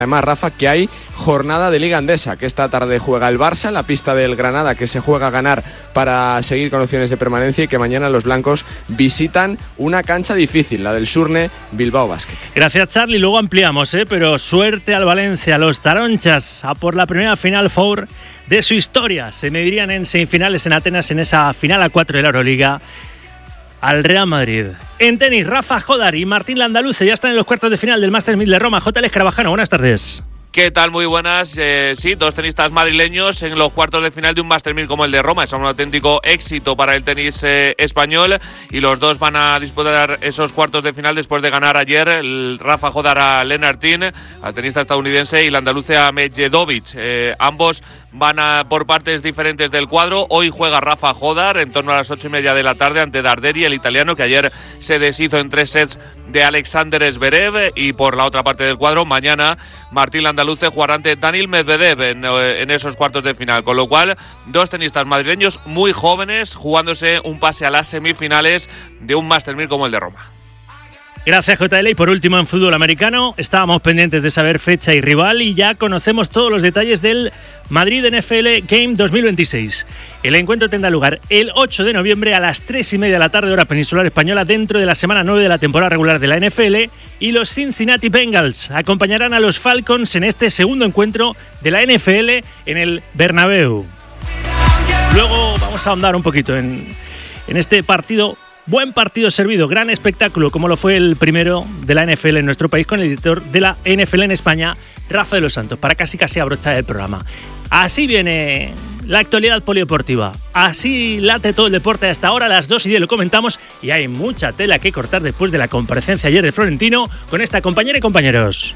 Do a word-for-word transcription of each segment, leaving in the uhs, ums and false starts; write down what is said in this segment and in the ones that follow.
Además, Rafa, que hay jornada de Liga Endesa, que esta tarde juega el Barça en la pista del Granada, que se juega a ganar para seguir con opciones de permanencia, y que mañana los blancos visitan una cancha difícil, la del Surne Bilbao Basket. Gracias, Charlie. Luego ampliamos, ¿eh? Pero suerte al Valencia. Los taronchas a por la primera Final Four de su historia. Se medirían en semifinales en Atenas en esa final a cuatro de la Euroliga al Real Madrid. En tenis, Rafa Jódar y Martín Landaluce ya están en los cuartos de final del Masters mil de Roma. J L Escarabajano, buenas tardes. ¿Qué tal? Muy buenas. Eh, sí, dos tenistas madrileños en los cuartos de final de un Masters mil como el de Roma. Es un auténtico éxito para el tenis eh, español, y los dos van a disputar esos cuartos de final después de ganar ayer el Rafa Jódar a Lennartin, al tenista estadounidense, y Landaluce a Medjedovic. Eh, ambos van a por partes diferentes del cuadro. Hoy juega Rafa Jódar en torno a las ocho y media de la tarde ante Darderi, el italiano, que ayer se deshizo en tres sets de Alexander Zverev. Y por la otra parte del cuadro, mañana Martín Landaluce jugará ante Daniil Medvedev en, en esos cuartos de final, con lo cual dos tenistas madrileños muy jóvenes jugándose un pase a las semifinales de un Masters mil como el de Roma. Gracias, J L. Y por último, en fútbol americano, estábamos pendientes de saber fecha y rival, y ya conocemos todos los detalles del Madrid N F L Game dos mil veintiséis. El encuentro tendrá lugar el ocho de noviembre a las tres y media de la tarde, hora peninsular española, dentro de la semana nueve de la temporada regular de la N F L, y los Cincinnati Bengals acompañarán a los Falcons en este segundo encuentro de la N F L en el Bernabéu. Luego vamos a ahondar un poquito en, en este partido. Buen partido servido, gran espectáculo, como lo fue el primero de la N F L en nuestro país, con el editor de la N F L en España, Rafa de los Santos, para casi casi abrochar el programa. Así viene la actualidad polideportiva, así late todo el deporte hasta ahora. A las dos y diez lo comentamos, y hay mucha tela que cortar después de la comparecencia ayer de Florentino con esta compañera y compañeros.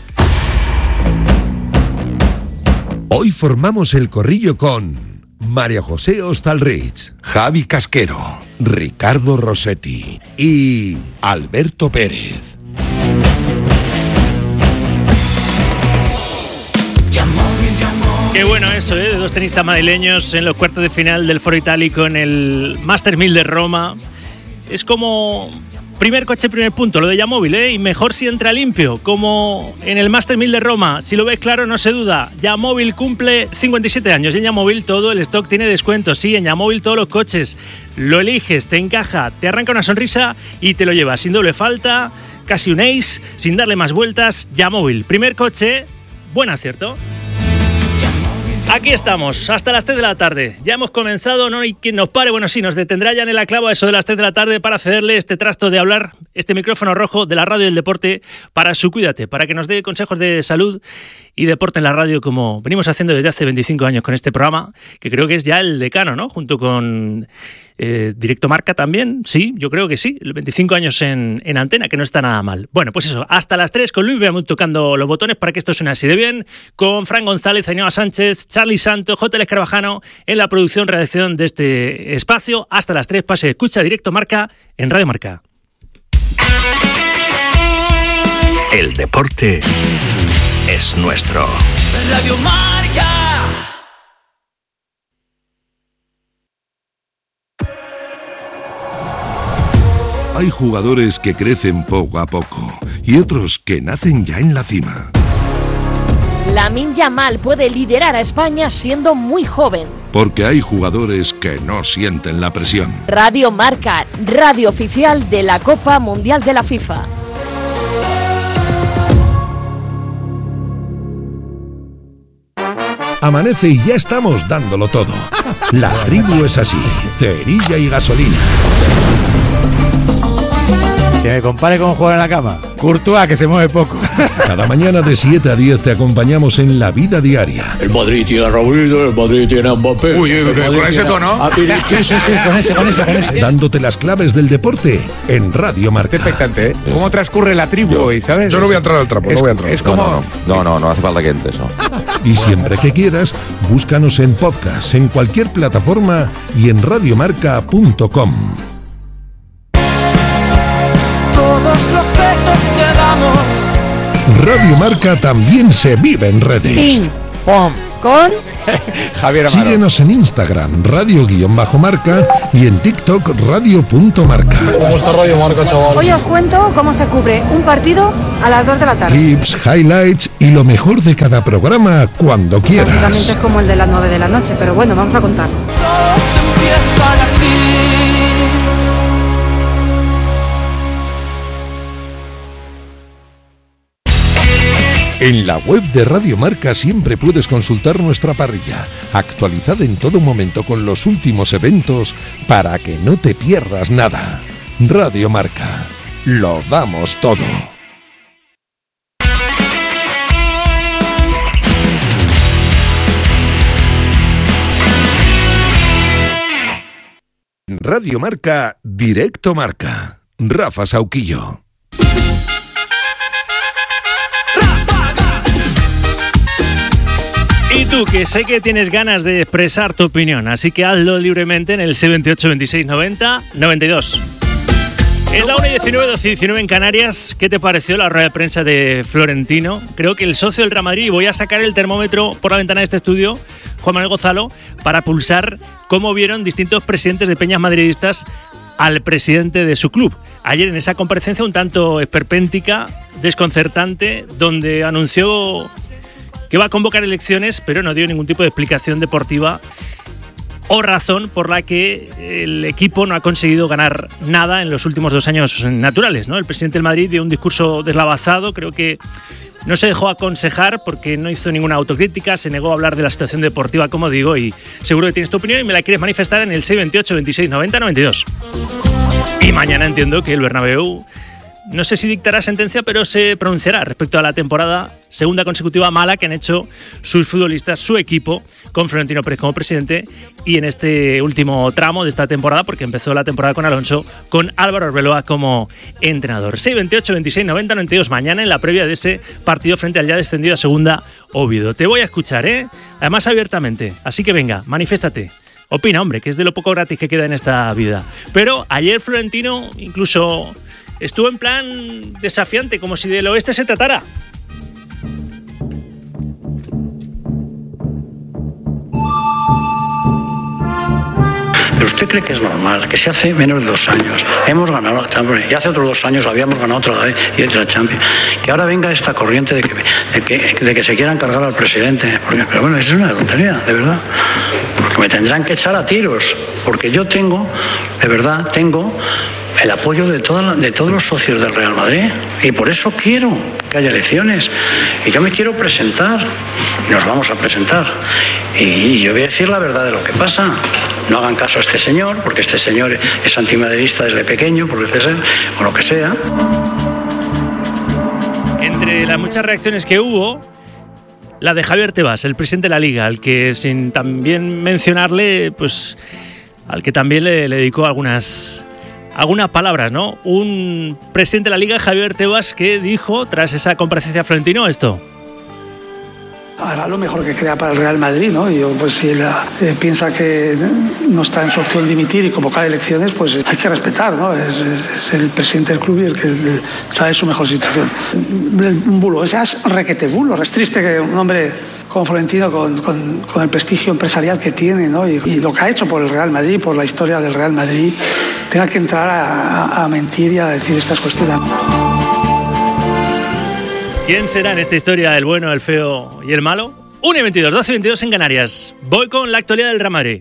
Hoy formamos el corrillo con María José Hostalrich, Javi Casquero, Ricardo Rossetti y Alberto Pérez. Qué bueno eso, ¿eh? De dos tenistas madrileños en los cuartos de final del Foro Itálico en el Masters mil de Roma. Es como primer coche, primer punto, lo de Yamóvil, ¿eh? Y mejor si entra limpio, como en el Masters mil de Roma. Si lo ves claro, no se duda. Yamóvil cumple cincuenta y siete años, y en Yamóvil todo el stock tiene descuento. Sí, en Yamóvil todos los coches. Lo eliges, te encaja, te arranca una sonrisa y te lo llevas sin doble falta, casi un ace, sin darle más vueltas. Yamóvil, primer coche, buen acierto. Aquí estamos, hasta las tres de la tarde. Ya hemos comenzado, no hay quien nos pare. Bueno, sí, nos detendrá ya en el aclavo a eso de las tres de la tarde para cederle este trasto de hablar, este micrófono rojo de la radio del deporte para su Cuídate, para que nos dé consejos de salud y deporte en la radio, como venimos haciendo desde hace veinticinco años con este programa, que creo que es ya el decano, ¿no? Junto con eh, Directo Marca también, sí, yo creo que sí, veinticinco años en, en antena, que no está nada mal. Bueno, pues eso, hasta las tres con Luis Beamut tocando los botones para que esto suene así de bien, con Fran González, Ainhoa Sánchez, Charlie Santos, J L Escarabajano en la producción, redacción de este espacio. Hasta las tres, pase, escucha Directo Marca en Radio Marca. El deporte es nuestro. Radio Marca. Hay jugadores que crecen poco a poco y otros que nacen ya en la cima. Lamine Yamal puede liderar a España siendo muy joven. Porque hay jugadores que no sienten la presión. Radio Marca, radio oficial de la Copa Mundial de la FIFA. Amanece y ya estamos dándolo todo. La tribu es así, cerilla y gasolina. Que me compare con jugar en la cama. Courtois, que se mueve poco. Cada mañana de siete a diez te acompañamos en la vida diaria. El Madrid tiene a Raúl, el Madrid tiene a Mbappé. Uy, uy, uy, con ese tono. Sí, sí, sí, con ese, con ese, con ese. Dándote las claves del deporte en Radio Marca. Expectante, ¿eh? ¿Cómo transcurre la tribu hoy, sabes? Yo no voy a entrar al trapo, es, no voy a entrar. Es como... No, no, no, no, no hace falta que entres, ¿no? Y siempre que quieras, búscanos en podcast, en cualquier plataforma y en radiomarca punto com. Todos los besos que damos. Radio Marca también se vive en redes. Ping, pom, Con Javier Amaro. Síguenos en Instagram, radio-marca y en TikTok, radio.marca. ¿Cómo está Radio Marca, chaval? Hoy os cuento cómo se cubre un partido a las dos de la tarde. Clips, highlights y lo mejor de cada programa cuando quieras. Básicamente es como el de las nueve de la noche, pero bueno, vamos a contar. En la web de Radio Marca siempre puedes consultar nuestra parrilla, actualizada en todo momento con los últimos eventos para que no te pierdas nada. Radio Marca, lo damos todo. Radio Marca, Directo Marca. Rafa Sauquillo. Y tú, que sé que tienes ganas de expresar tu opinión, así que hazlo libremente en el seis veintiocho, veintiséis, noventa, noventa y dos. Es la una y diecinueve, doce y diecinueve en Canarias. ¿Qué te pareció la rueda de prensa de Florentino? Creo que el socio del Real Madrid, y voy a sacar el termómetro por la ventana de este estudio, Juan Manuel Gonzalo, para pulsar cómo vieron distintos presidentes de peñas madridistas al presidente de su club. Ayer en esa comparecencia un tanto esperpéntica, desconcertante, donde anunció que va a convocar elecciones, pero no dio ningún tipo de explicación deportiva o razón por la que el equipo no ha conseguido ganar nada en los últimos dos años naturales, ¿no? El presidente del Madrid dio un discurso deslavazado, creo que no se dejó aconsejar porque no hizo ninguna autocrítica, se negó a hablar de la situación deportiva, como digo, y seguro que tienes tu opinión y me la quieres manifestar en el seis veintiocho, veintiséis, noventa, noventa y dos. Y mañana entiendo que el Bernabéu, no sé si dictará sentencia, pero se pronunciará respecto a la temporada segunda consecutiva mala que han hecho sus futbolistas, su equipo, con Florentino Pérez como presidente, y en este último tramo de esta temporada, porque empezó la temporada con Alonso, con Álvaro Arbeloa como entrenador. seis veintiocho, veintiséis, noventa, noventa y dos, mañana en la previa de ese partido frente al ya descendido a segunda Oviedo. Te voy a escuchar, ¿eh? Además abiertamente, así que venga, manifiéstate. Opina, hombre, que es de lo poco gratis que queda en esta vida. Pero ayer Florentino incluso estuvo en plan desafiante, como si del oeste se tratara. ¿Pero usted cree que es normal que si hace menos de dos años hemos ganado la Champions y hace otros dos años habíamos ganado otra vez y otra Champions, que ahora venga esta corriente de que, de que, de que se quieran cargar al presidente? Porque, pero bueno, eso es una tontería, de verdad. Porque me tendrán que echar a tiros, porque yo tengo, de verdad, tengo el apoyo de, toda la, de todos los socios del Real Madrid, y por eso quiero que haya elecciones, y yo me quiero presentar, nos vamos a presentar, y, y yo voy a decir la verdad de lo que pasa. No hagan caso a este señor, porque este señor es antimadridista desde pequeño, por decir, o lo que sea. Entre las muchas reacciones que hubo, la de Javier Tebas, el presidente de la Liga, al que sin también mencionarle, pues al que también le, le dedicó algunas algunas palabras, ¿no? Un presidente de la Liga, Javier Tebas, que dijo, tras esa comparecencia a Florentino, esto. Hará lo mejor que crea para el Real Madrid, ¿no? Y yo, pues si él eh, piensa que no está en su opción dimitir y convocar elecciones, pues hay que respetar, ¿no? Es, es, es el presidente del club y el que el, sabe su mejor situación. Un bulo, ese es requete bulo. Es triste que un hombre como Florentino, con, con, con el prestigio empresarial que tiene, ¿no? Y, y lo que ha hecho por el Real Madrid, por la historia del Real Madrid, tenga que entrar a, a, a mentir y a decir estas cuestiones. ¿Quién será en esta historia el bueno, el feo y el malo? una y veintidós, doce y veintidós en Canarias. Voy con la actualidad del Real Madrid.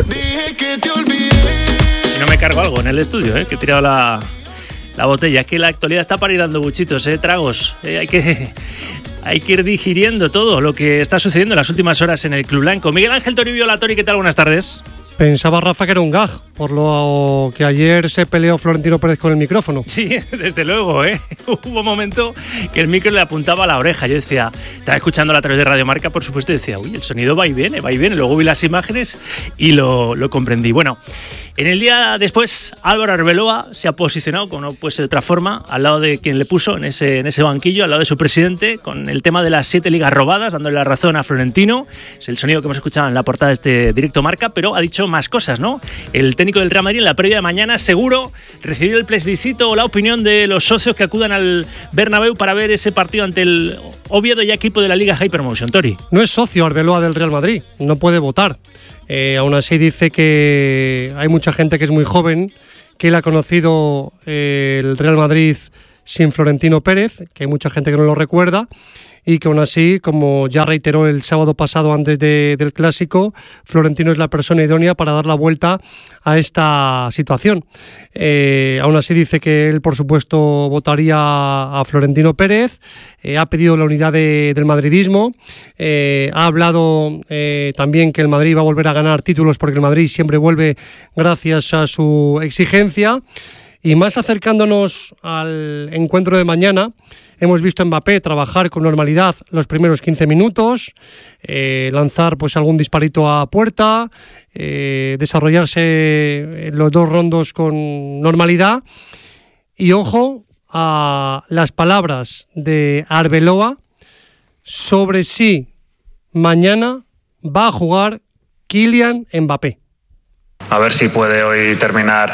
Y no me cargo algo en el estudio, ¿eh? Que he tirado la, la botella. Es que la actualidad está para ir dando buchitos, ¿eh? Tragos. ¿eh? Hay que... Hay que ir digiriendo todo lo que está sucediendo en las últimas horas en el Club Blanco. Miguel Ángel Toribio, la Tori, ¿qué tal? Buenas tardes. Pensaba, Rafa, que era un gag, por lo que ayer se peleó Florentino Pérez con el micrófono. Sí, desde luego, ¿eh? Hubo un momento que el micro le apuntaba a la oreja. Yo decía, estaba escuchándola a través de Radio Marca, por supuesto, y decía, uy, el sonido va y viene, va y viene. Luego vi las imágenes y lo, lo comprendí. Bueno, en el día después, Álvaro Arbeloa se ha posicionado, como no puede ser de otra forma, al lado de quien le puso en ese, en ese banquillo, al lado de su presidente, con el tema de las siete ligas robadas, dándole la razón a Florentino. Es el sonido que hemos escuchado en la portada de este Directo Marca, pero ha dicho más cosas, ¿no? El técnico técnico del Real Madrid, en la previa de mañana, seguro recibir el plebiscito o la opinión de los socios que acudan al Bernabéu para ver ese partido ante el Oviedo, ya equipo de la Liga Hypermotion. Tori. No es socio Arbeloa del Real Madrid, no puede votar. Eh, aún así dice que hay mucha gente que es muy joven, que él ha conocido eh, el Real Madrid sin Florentino Pérez, que hay mucha gente que no lo recuerda, y que aún así, como ya reiteró el sábado pasado antes de, del Clásico, Florentino es la persona idónea para dar la vuelta a esta situación. Eh, aún así dice que él, por supuesto, votaría a Florentino Pérez, eh, ha pedido la unidad de, del madridismo, eh, ha hablado eh, también que el Madrid va a volver a ganar títulos porque el Madrid siempre vuelve gracias a su exigencia. Y más acercándonos al encuentro de mañana, hemos visto a Mbappé trabajar con normalidad los primeros quince minutos, eh, lanzar pues algún disparito a puerta, eh, desarrollarse en los dos rondos con normalidad. Y ojo a las palabras de Arbeloa sobre si mañana va a jugar Kylian Mbappé. A ver si puede hoy terminar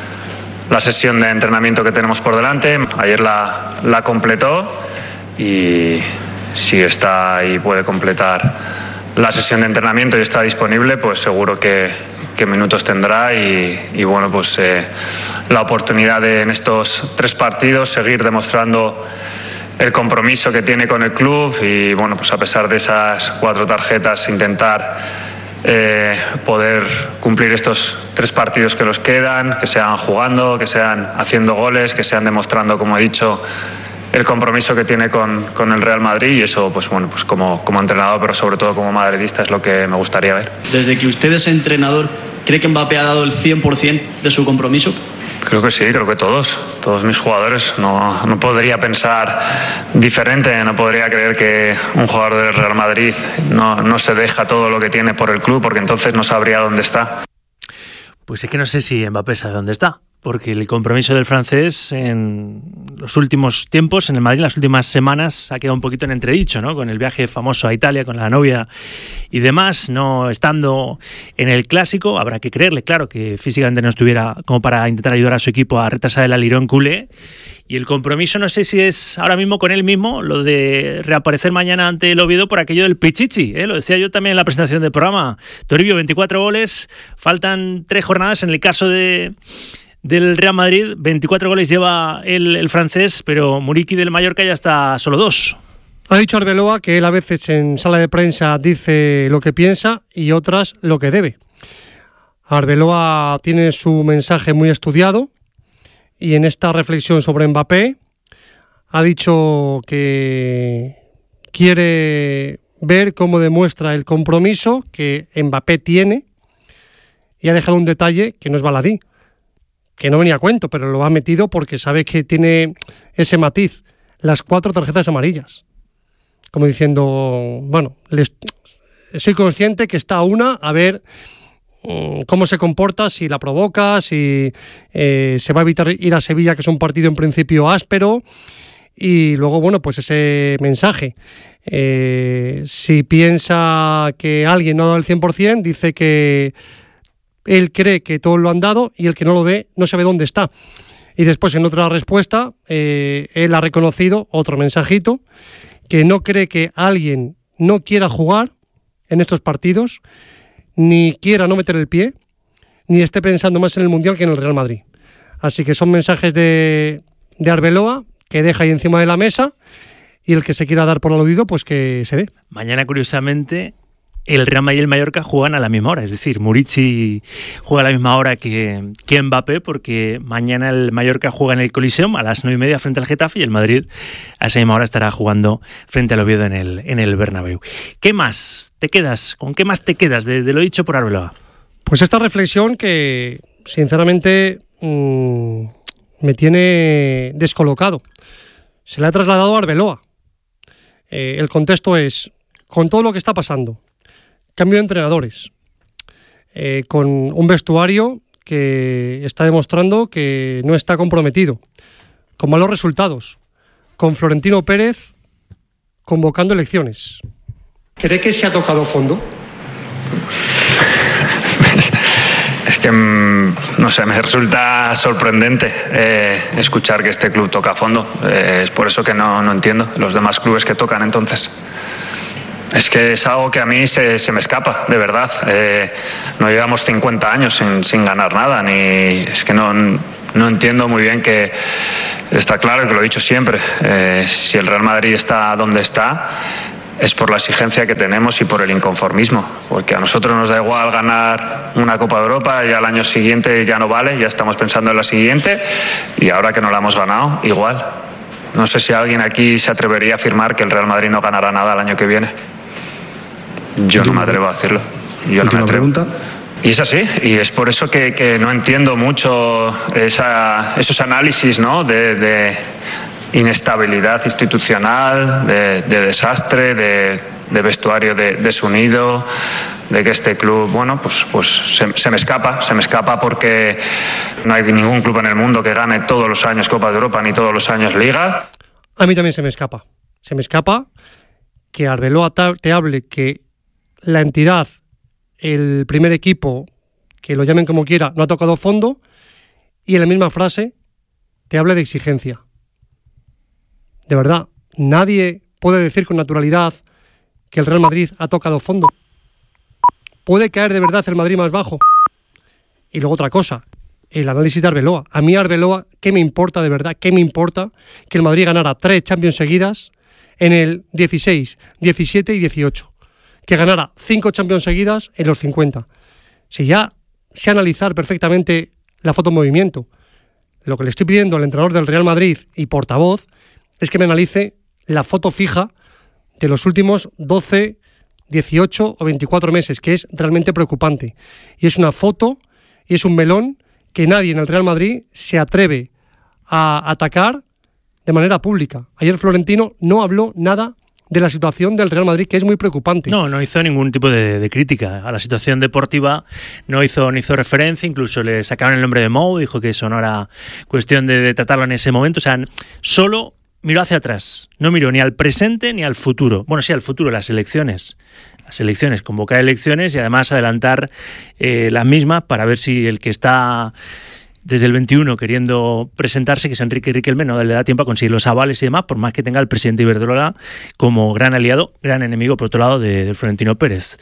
la sesión de entrenamiento que tenemos por delante. Ayer la, la completó y si está y puede completar la sesión de entrenamiento y está disponible, pues seguro que, que minutos tendrá y, y bueno, pues eh, la oportunidad de en estos tres partidos seguir demostrando el compromiso que tiene con el club y bueno, pues a pesar de esas cuatro tarjetas intentar Eh, poder cumplir estos tres partidos que nos quedan, que sean jugando, que sean haciendo goles, que sean demostrando, como he dicho, el compromiso que tiene con, con el Real Madrid y eso, pues bueno, pues como, como entrenador, pero sobre todo como madridista es lo que me gustaría ver. Desde que usted es entrenador, ¿cree que Mbappé ha dado el cien por ciento de su compromiso? Creo que sí, creo que todos, todos mis jugadores. No, no podría pensar diferente, no podría creer que un jugador del Real Madrid no, no se deja todo lo que tiene por el club, porque entonces no sabría dónde está. Pues es que no sé si Mbappé sabe dónde está, porque el compromiso del francés en los últimos tiempos, en el Madrid, en las últimas semanas, ha quedado un poquito en entredicho, ¿no? Con el viaje famoso a Italia, con la novia y demás, no estando en el Clásico. Habrá que creerle, claro, que físicamente no estuviera como para intentar ayudar a su equipo a retrasar el alirón culé. Y el compromiso no sé si es ahora mismo con él mismo, lo de reaparecer mañana ante el Oviedo por aquello del Pichichi, ¿eh? Lo decía yo también en la presentación del programa. Toribio, veinticuatro goles, faltan tres jornadas en el caso de... del Real Madrid, veinticuatro goles lleva el, el francés, pero Muriqui del Mallorca ya está solo dos. Ha dicho Arbeloa que él a veces en sala de prensa dice lo que piensa y otras lo que debe. Arbeloa tiene su mensaje muy estudiado y en esta reflexión sobre Mbappé ha dicho que quiere ver cómo demuestra el compromiso que Mbappé tiene y ha dejado un detalle que no es baladí, que no venía a cuento, pero lo ha metido porque sabe que tiene ese matiz, las cuatro tarjetas amarillas. Como diciendo, bueno, les, soy consciente que está una, a ver um, cómo se comporta, si la provoca, si eh, se va a evitar ir a Sevilla, que es un partido en principio áspero, y luego, bueno, pues ese mensaje. Eh, si piensa que alguien no ha dado el cien por ciento, dice que él cree que todos lo han dado y el que no lo dé no sabe dónde está. Y después, en otra respuesta, eh, él ha reconocido, otro mensajito, que no cree que alguien no quiera jugar en estos partidos, ni quiera no meter el pie, ni esté pensando más en el Mundial que en el Real Madrid. Así que son mensajes de, de Arbeloa que deja ahí encima de la mesa y el que se quiera dar por aludido, pues que se dé. Mañana, curiosamente, el Real Madrid y el Mallorca juegan a la misma hora, es decir, Muriqui juega a la misma hora que, que Mbappé, porque mañana el Mallorca juega en el Coliseum a las nueve y media frente al Getafe y el Madrid a esa misma hora estará jugando frente al Oviedo en el, en el Bernabéu. ¿Qué más te quedas? ¿Con qué más te quedas de, de lo dicho por Arbeloa? Pues esta reflexión que, sinceramente, mmm, me tiene descolocado. Se la ha trasladado a Arbeloa. Eh, el contexto es, con todo lo que está pasando, cambio de entrenadores, eh, con un vestuario que está demostrando que no está comprometido, con malos resultados, con Florentino Pérez convocando elecciones. ¿Cree que se ha tocado fondo? Es Es que, no sé, me resulta sorprendente eh, escuchar que este club toca a fondo. Eh, es por eso que no, no entiendo los demás clubes que tocan entonces. Es que es algo que a mí se, se me escapa, de verdad. Eh, no llevamos cincuenta años sin, sin ganar nada, ni es que no, no entiendo muy bien que está claro que lo he dicho siempre. Eh, si el Real Madrid está donde está, es por la exigencia que tenemos y por el inconformismo, porque a nosotros nos da igual ganar una Copa de Europa y al año siguiente ya no vale, ya estamos pensando en la siguiente y ahora que no la hemos ganado, igual. No sé si alguien aquí se atrevería a afirmar que el Real Madrid no ganará nada el año que viene. Yo no me atrevo a decirlo. Yo no me atrevo. Pregunta. Y es así, y es por eso que, que no entiendo mucho esa, esos análisis, ¿no? de, de inestabilidad institucional, de, de desastre, de, de vestuario de, desunido, de que este club, bueno, pues, pues se, se me escapa, se me escapa porque no hay ningún club en el mundo que gane todos los años Copa de Europa ni todos los años Liga. A mí también se me escapa. Se me escapa que Arbeloa te hable que la entidad, el primer equipo, que lo llamen como quiera, no ha tocado fondo, y en la misma frase te hable de exigencia. De verdad, nadie puede decir con naturalidad que el Real Madrid ha tocado fondo. Puede caer de verdad el Madrid más bajo. Y luego otra cosa, el análisis de Arbeloa. A mí Arbeloa, ¿qué me importa de verdad? ¿Qué me importa que el Madrid ganara tres Champions seguidas en el dieciséis, diecisiete y dieciocho? Que ganara cinco Champions seguidas en los cincuenta. Si ya sé analizar perfectamente la foto en movimiento, lo que le estoy pidiendo al entrenador del Real Madrid y portavoz es que me analice la foto fija de los últimos doce, dieciocho o veinticuatro meses, que es realmente preocupante. Y es una foto y es un melón que nadie en el Real Madrid se atreve a atacar de manera pública. Ayer Florentino no habló nada de la situación del Real Madrid, que es muy preocupante. No, no hizo ningún tipo de, de crítica a la situación deportiva, no hizo, no hizo referencia, incluso le sacaron el nombre de Mou, dijo que eso no era cuestión de, de tratarlo en ese momento, o sea, solo miró hacia atrás, no miró ni al presente ni al futuro. Bueno, sí, al futuro, las elecciones. Las elecciones, convocar elecciones y además adelantar eh, las mismas para ver si el que está desde el veintiuno queriendo presentarse, que es Enrique Riquelme, no le da tiempo a conseguir los avales y demás, por más que tenga el presidente Iberdrola como gran aliado, gran enemigo, por otro lado, de, del Florentino Pérez.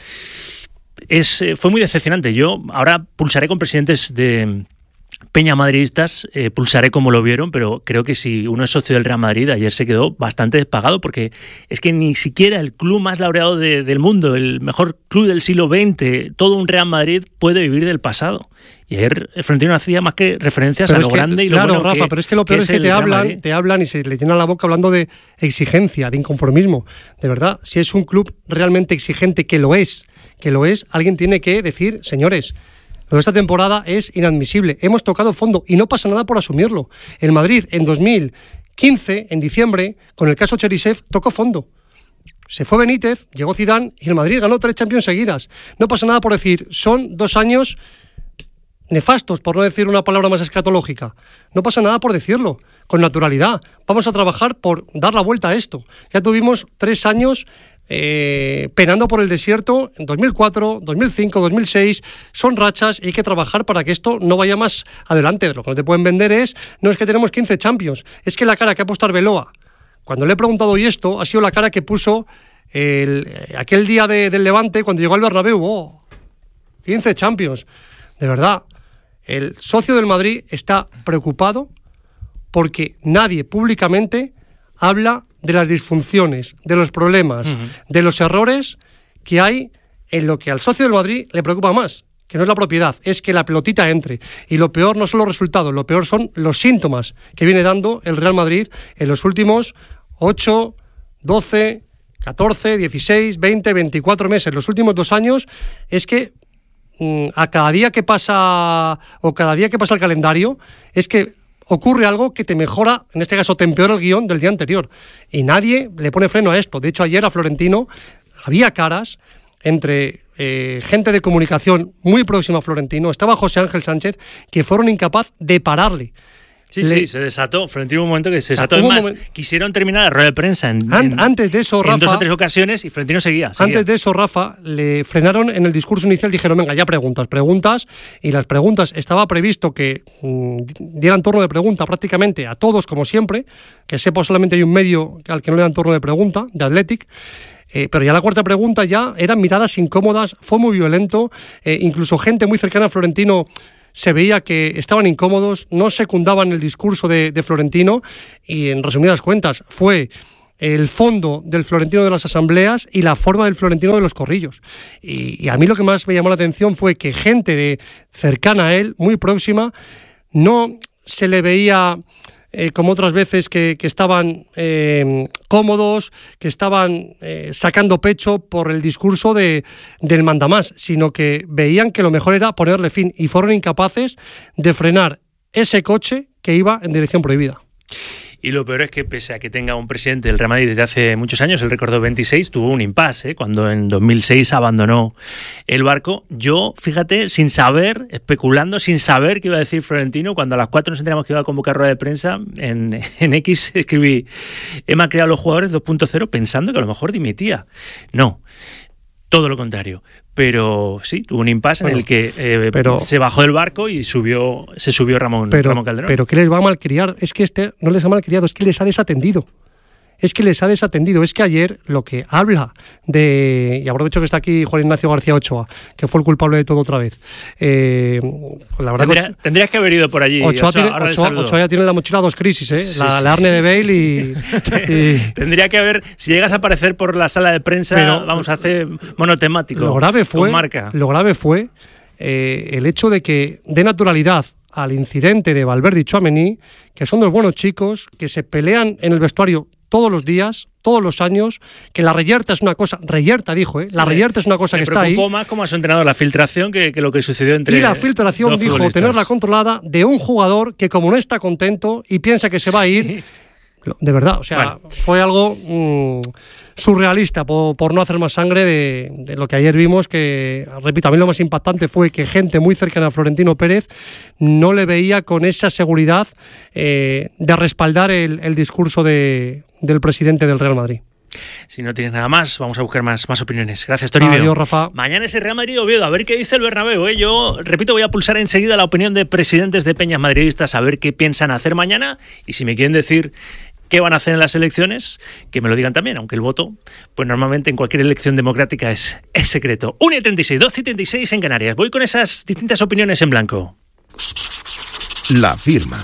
Es, fue muy decepcionante. Yo ahora pulsaré con presidentes de Peña madridistas, eh, pulsaré como lo vieron, pero creo que si uno es socio del Real Madrid, ayer se quedó bastante despagado, porque es que ni siquiera el club más laureado de, del mundo, el mejor club del siglo veinte, todo un Real Madrid puede vivir del pasado. Y ayer el Florentino no hacía más que referencias pero a lo que, grande y lo claro, bueno Rafa, que, pero es que lo peor que es que te hablan, te hablan y se le llena la boca hablando de exigencia, de inconformismo. De verdad, si es un club realmente exigente, que lo es, que lo es, alguien tiene que decir, señores, lo de esta temporada es inadmisible. Hemos tocado fondo y no pasa nada por asumirlo. El Madrid en dos mil quince, en diciembre, con el caso Cherisev, tocó fondo. Se fue Benítez, llegó Zidane y el Madrid ganó tres Champions seguidas. No pasa nada por decir, son dos años nefastos, por no decir una palabra más escatológica. No pasa nada por decirlo, con naturalidad. Vamos a trabajar por dar la vuelta a esto. Ya tuvimos tres años eh, penando por el desierto en dos mil cuatro, dos mil cinco, dos mil seis. Son rachas y hay que trabajar para que esto no vaya más adelante. Lo que no te pueden vender es, no es que tenemos quince Champions, es que la cara que ha puesto Arbeloa, cuando le he preguntado hoy esto, ha sido la cara que puso el, aquel día de, del Levante cuando llegó al Bernabéu. Oh, quince Champions. De verdad, el socio del Madrid está preocupado porque nadie públicamente habla de las disfunciones, de los problemas, uh-huh. de los errores que hay en lo que al socio del Madrid le preocupa más, que no es la propiedad, es que la pelotita entre. Y lo peor no son los resultados, lo peor son los síntomas que viene dando el Real Madrid en los últimos ocho, doce, catorce, dieciséis, veinte, veinticuatro meses. Los últimos dos años es que mmm, a cada día que pasa o cada día que pasa el calendario es que ocurre algo que te mejora, en este caso te empeora el guión del día anterior. Y nadie le pone freno a esto. De hecho, ayer a Florentino había caras entre eh, gente de comunicación muy próxima a Florentino, estaba José Ángel Sánchez, que fueron incapaz de pararle. Sí, le... sí, se desató. Florentino hubo un momento que se desató. O sea, es más, momen... quisieron terminar la rueda de prensa en, An en, antes de eso, Rafa, en dos o tres ocasiones y Florentino seguía, seguía. Antes de eso, Rafa, le frenaron en el discurso inicial, dijeron, venga, ya preguntas, preguntas, y las preguntas estaba previsto que mmm, dieran turno de pregunta prácticamente a todos, como siempre, que sepa solamente hay un medio al que no le dan turno de pregunta, de Athletic. Eh, pero ya la cuarta pregunta ya eran miradas incómodas, fue muy violento, eh, incluso gente muy cercana a Florentino se veía que estaban incómodos, no secundaban el discurso de, de Florentino y, en resumidas cuentas, fue el fondo del Florentino de las asambleas y la forma del Florentino de los corrillos. Y, y a mí lo que más me llamó la atención fue que gente de cercana a él, muy próxima, no se le veía... Eh, como otras veces que, que estaban eh, cómodos, que estaban eh, sacando pecho por el discurso de, del mandamás, sino que veían que lo mejor era ponerle fin y fueron incapaces de frenar ese coche que iba en dirección prohibida. Y lo peor es que, pese a que tenga un presidente del Real Madrid desde hace muchos años, el récord veintiséis, tuvo un impasse, ¿eh? Cuando en dos mil seis abandonó el barco. Yo, fíjate, sin saber, especulando, sin saber qué iba a decir Florentino, cuando a las cuatro nos enteramos que iba a convocar rueda de prensa, en, en X escribí, hemos creado los jugadores dos punto cero pensando que a lo mejor dimitía. No, todo lo contrario. Pero sí, tuvo un impasse bueno, en el que eh, pero, se bajó del barco y subió, se subió Ramón, pero, Ramón Calderón. Pero ¿qué les va a malcriar? Es que este no les ha malcriado, es que les ha desatendido. Es que les ha desatendido. Es que ayer lo que habla de... Y aprovecho que está aquí Juan Ignacio García Ochoa, que fue el culpable de todo otra vez. Eh, pues la verdad Tendría, que, tendrías que haber ido por allí. Ochoa, Ochoa, tiene, Ochoa, Ochoa ya tiene en la mochila dos crisis, ¿eh? Sí, la, sí, la Arne sí. de Bale y, y... Tendría que haber... Si llegas a aparecer por la sala de prensa, pero, vamos a hacer monotemático. Lo grave fue, marca. Lo grave fue eh, el hecho de que dé naturalidad al incidente de Valverde y Tchouaméni, que son dos buenos chicos, que se pelean en el vestuario todos los días, todos los años, que la reyerta es una cosa, reyerta dijo, ¿eh? La sí, reyerta es una cosa que está ahí. Me preocupó más como a su entrenador la filtración que, que lo que sucedió entre Y la filtración dijo tenerla controlada de un jugador que como no está contento y piensa que se va a ir, sí. De verdad, o sea, vale. Fue algo mmm, surrealista por, por no hacer más sangre de, de lo que ayer vimos, que, repito, a mí lo más impactante fue que gente muy cercana a Florentino Pérez no le veía con esa seguridad eh, de respaldar el, el discurso de, del presidente del Real Madrid. Si no tienes nada más, vamos a buscar más, más opiniones. Gracias, Toribio. Adiós, Rafa. Mañana es el Real Madrid-Oviedo, a ver qué dice el Bernabéu, ¿eh? Yo, repito, voy a pulsar enseguida la opinión de presidentes de peñas madridistas a ver qué piensan hacer mañana y si me quieren decir qué van a hacer en las elecciones, que me lo digan también, aunque el voto, pues normalmente en cualquier elección democrática es, es secreto. una y treinta y seis, doce y treinta y seis en Canarias. Voy con esas distintas opiniones en blanco. La firma.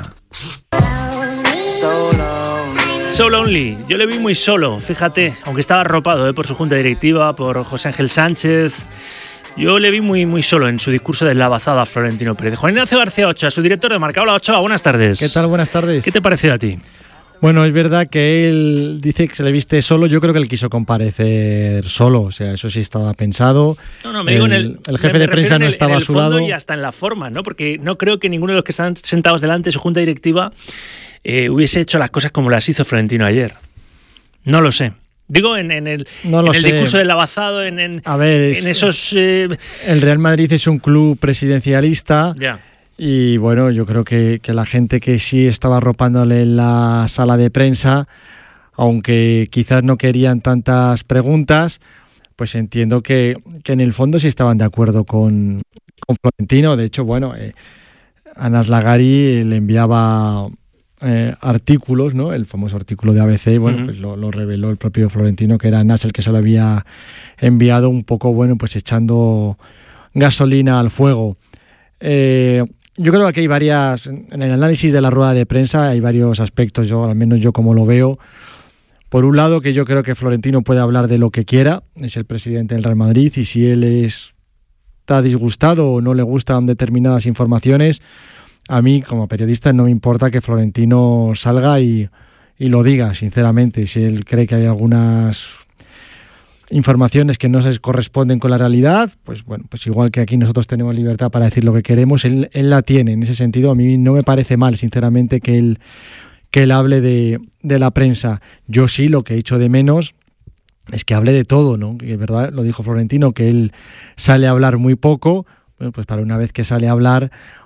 So Lonely, yo le vi muy solo, fíjate, aunque estaba arropado ¿eh? por su junta directiva, por José Ángel Sánchez. Yo le vi muy, muy solo en su discurso de lavazada a Florentino Pérez. Juan Ignacio García Ochoa, su director de Marca. Hola, Ochoa, buenas tardes. ¿Qué tal? Buenas tardes. ¿Qué te pareció a ti? Bueno, es verdad que él dice que se le viste solo. Yo creo que él quiso comparecer solo, o sea, eso sí estaba pensado. No, no, me digo el, en el... el jefe me, de me prensa en no el, estaba en el a su lado. Y hasta en la forma, ¿no? Porque no creo que ninguno de los que están sentados delante de su junta directiva eh, hubiese hecho las cosas como las hizo Florentino ayer. No lo sé. Digo, en, en el, no en el sé. discurso del lavazado, en, en, a ver, es, en esos... Eh... El Real Madrid es un club presidencialista. Ya. Y bueno, yo creo que, que la gente que sí estaba arropándole en la sala de prensa, aunque quizás no querían tantas preguntas, pues entiendo que, que en el fondo sí estaban de acuerdo con, con Florentino. De hecho, bueno, eh, Anas Lagari le enviaba eh, artículos, ¿no? El famoso artículo de A B C, bueno, uh-huh. pues lo, lo reveló el propio Florentino, que era Anas el que se lo había enviado, un poco, bueno, pues echando gasolina al fuego. Eh, Yo creo que aquí hay varias, en el análisis de la rueda de prensa hay varios aspectos, yo al menos yo como lo veo. Por un lado, que yo creo que Florentino puede hablar de lo que quiera, es el presidente del Real Madrid, y si él es, está disgustado o no le gustan determinadas informaciones, a mí como periodista no me importa que Florentino salga y, y lo diga, sinceramente. Si él cree que hay algunas informaciones que no se corresponden con la realidad, pues bueno, pues igual que aquí nosotros tenemos libertad para decir lo que queremos, él, él la tiene. En ese sentido, a mí no me parece mal, sinceramente, que él, que él hable de, de la prensa. Yo sí, lo que he hecho de menos es que hable de todo, ¿no? Que verdad, lo dijo Florentino, que él sale a hablar muy poco. Bueno, pues para una vez que sale a hablar,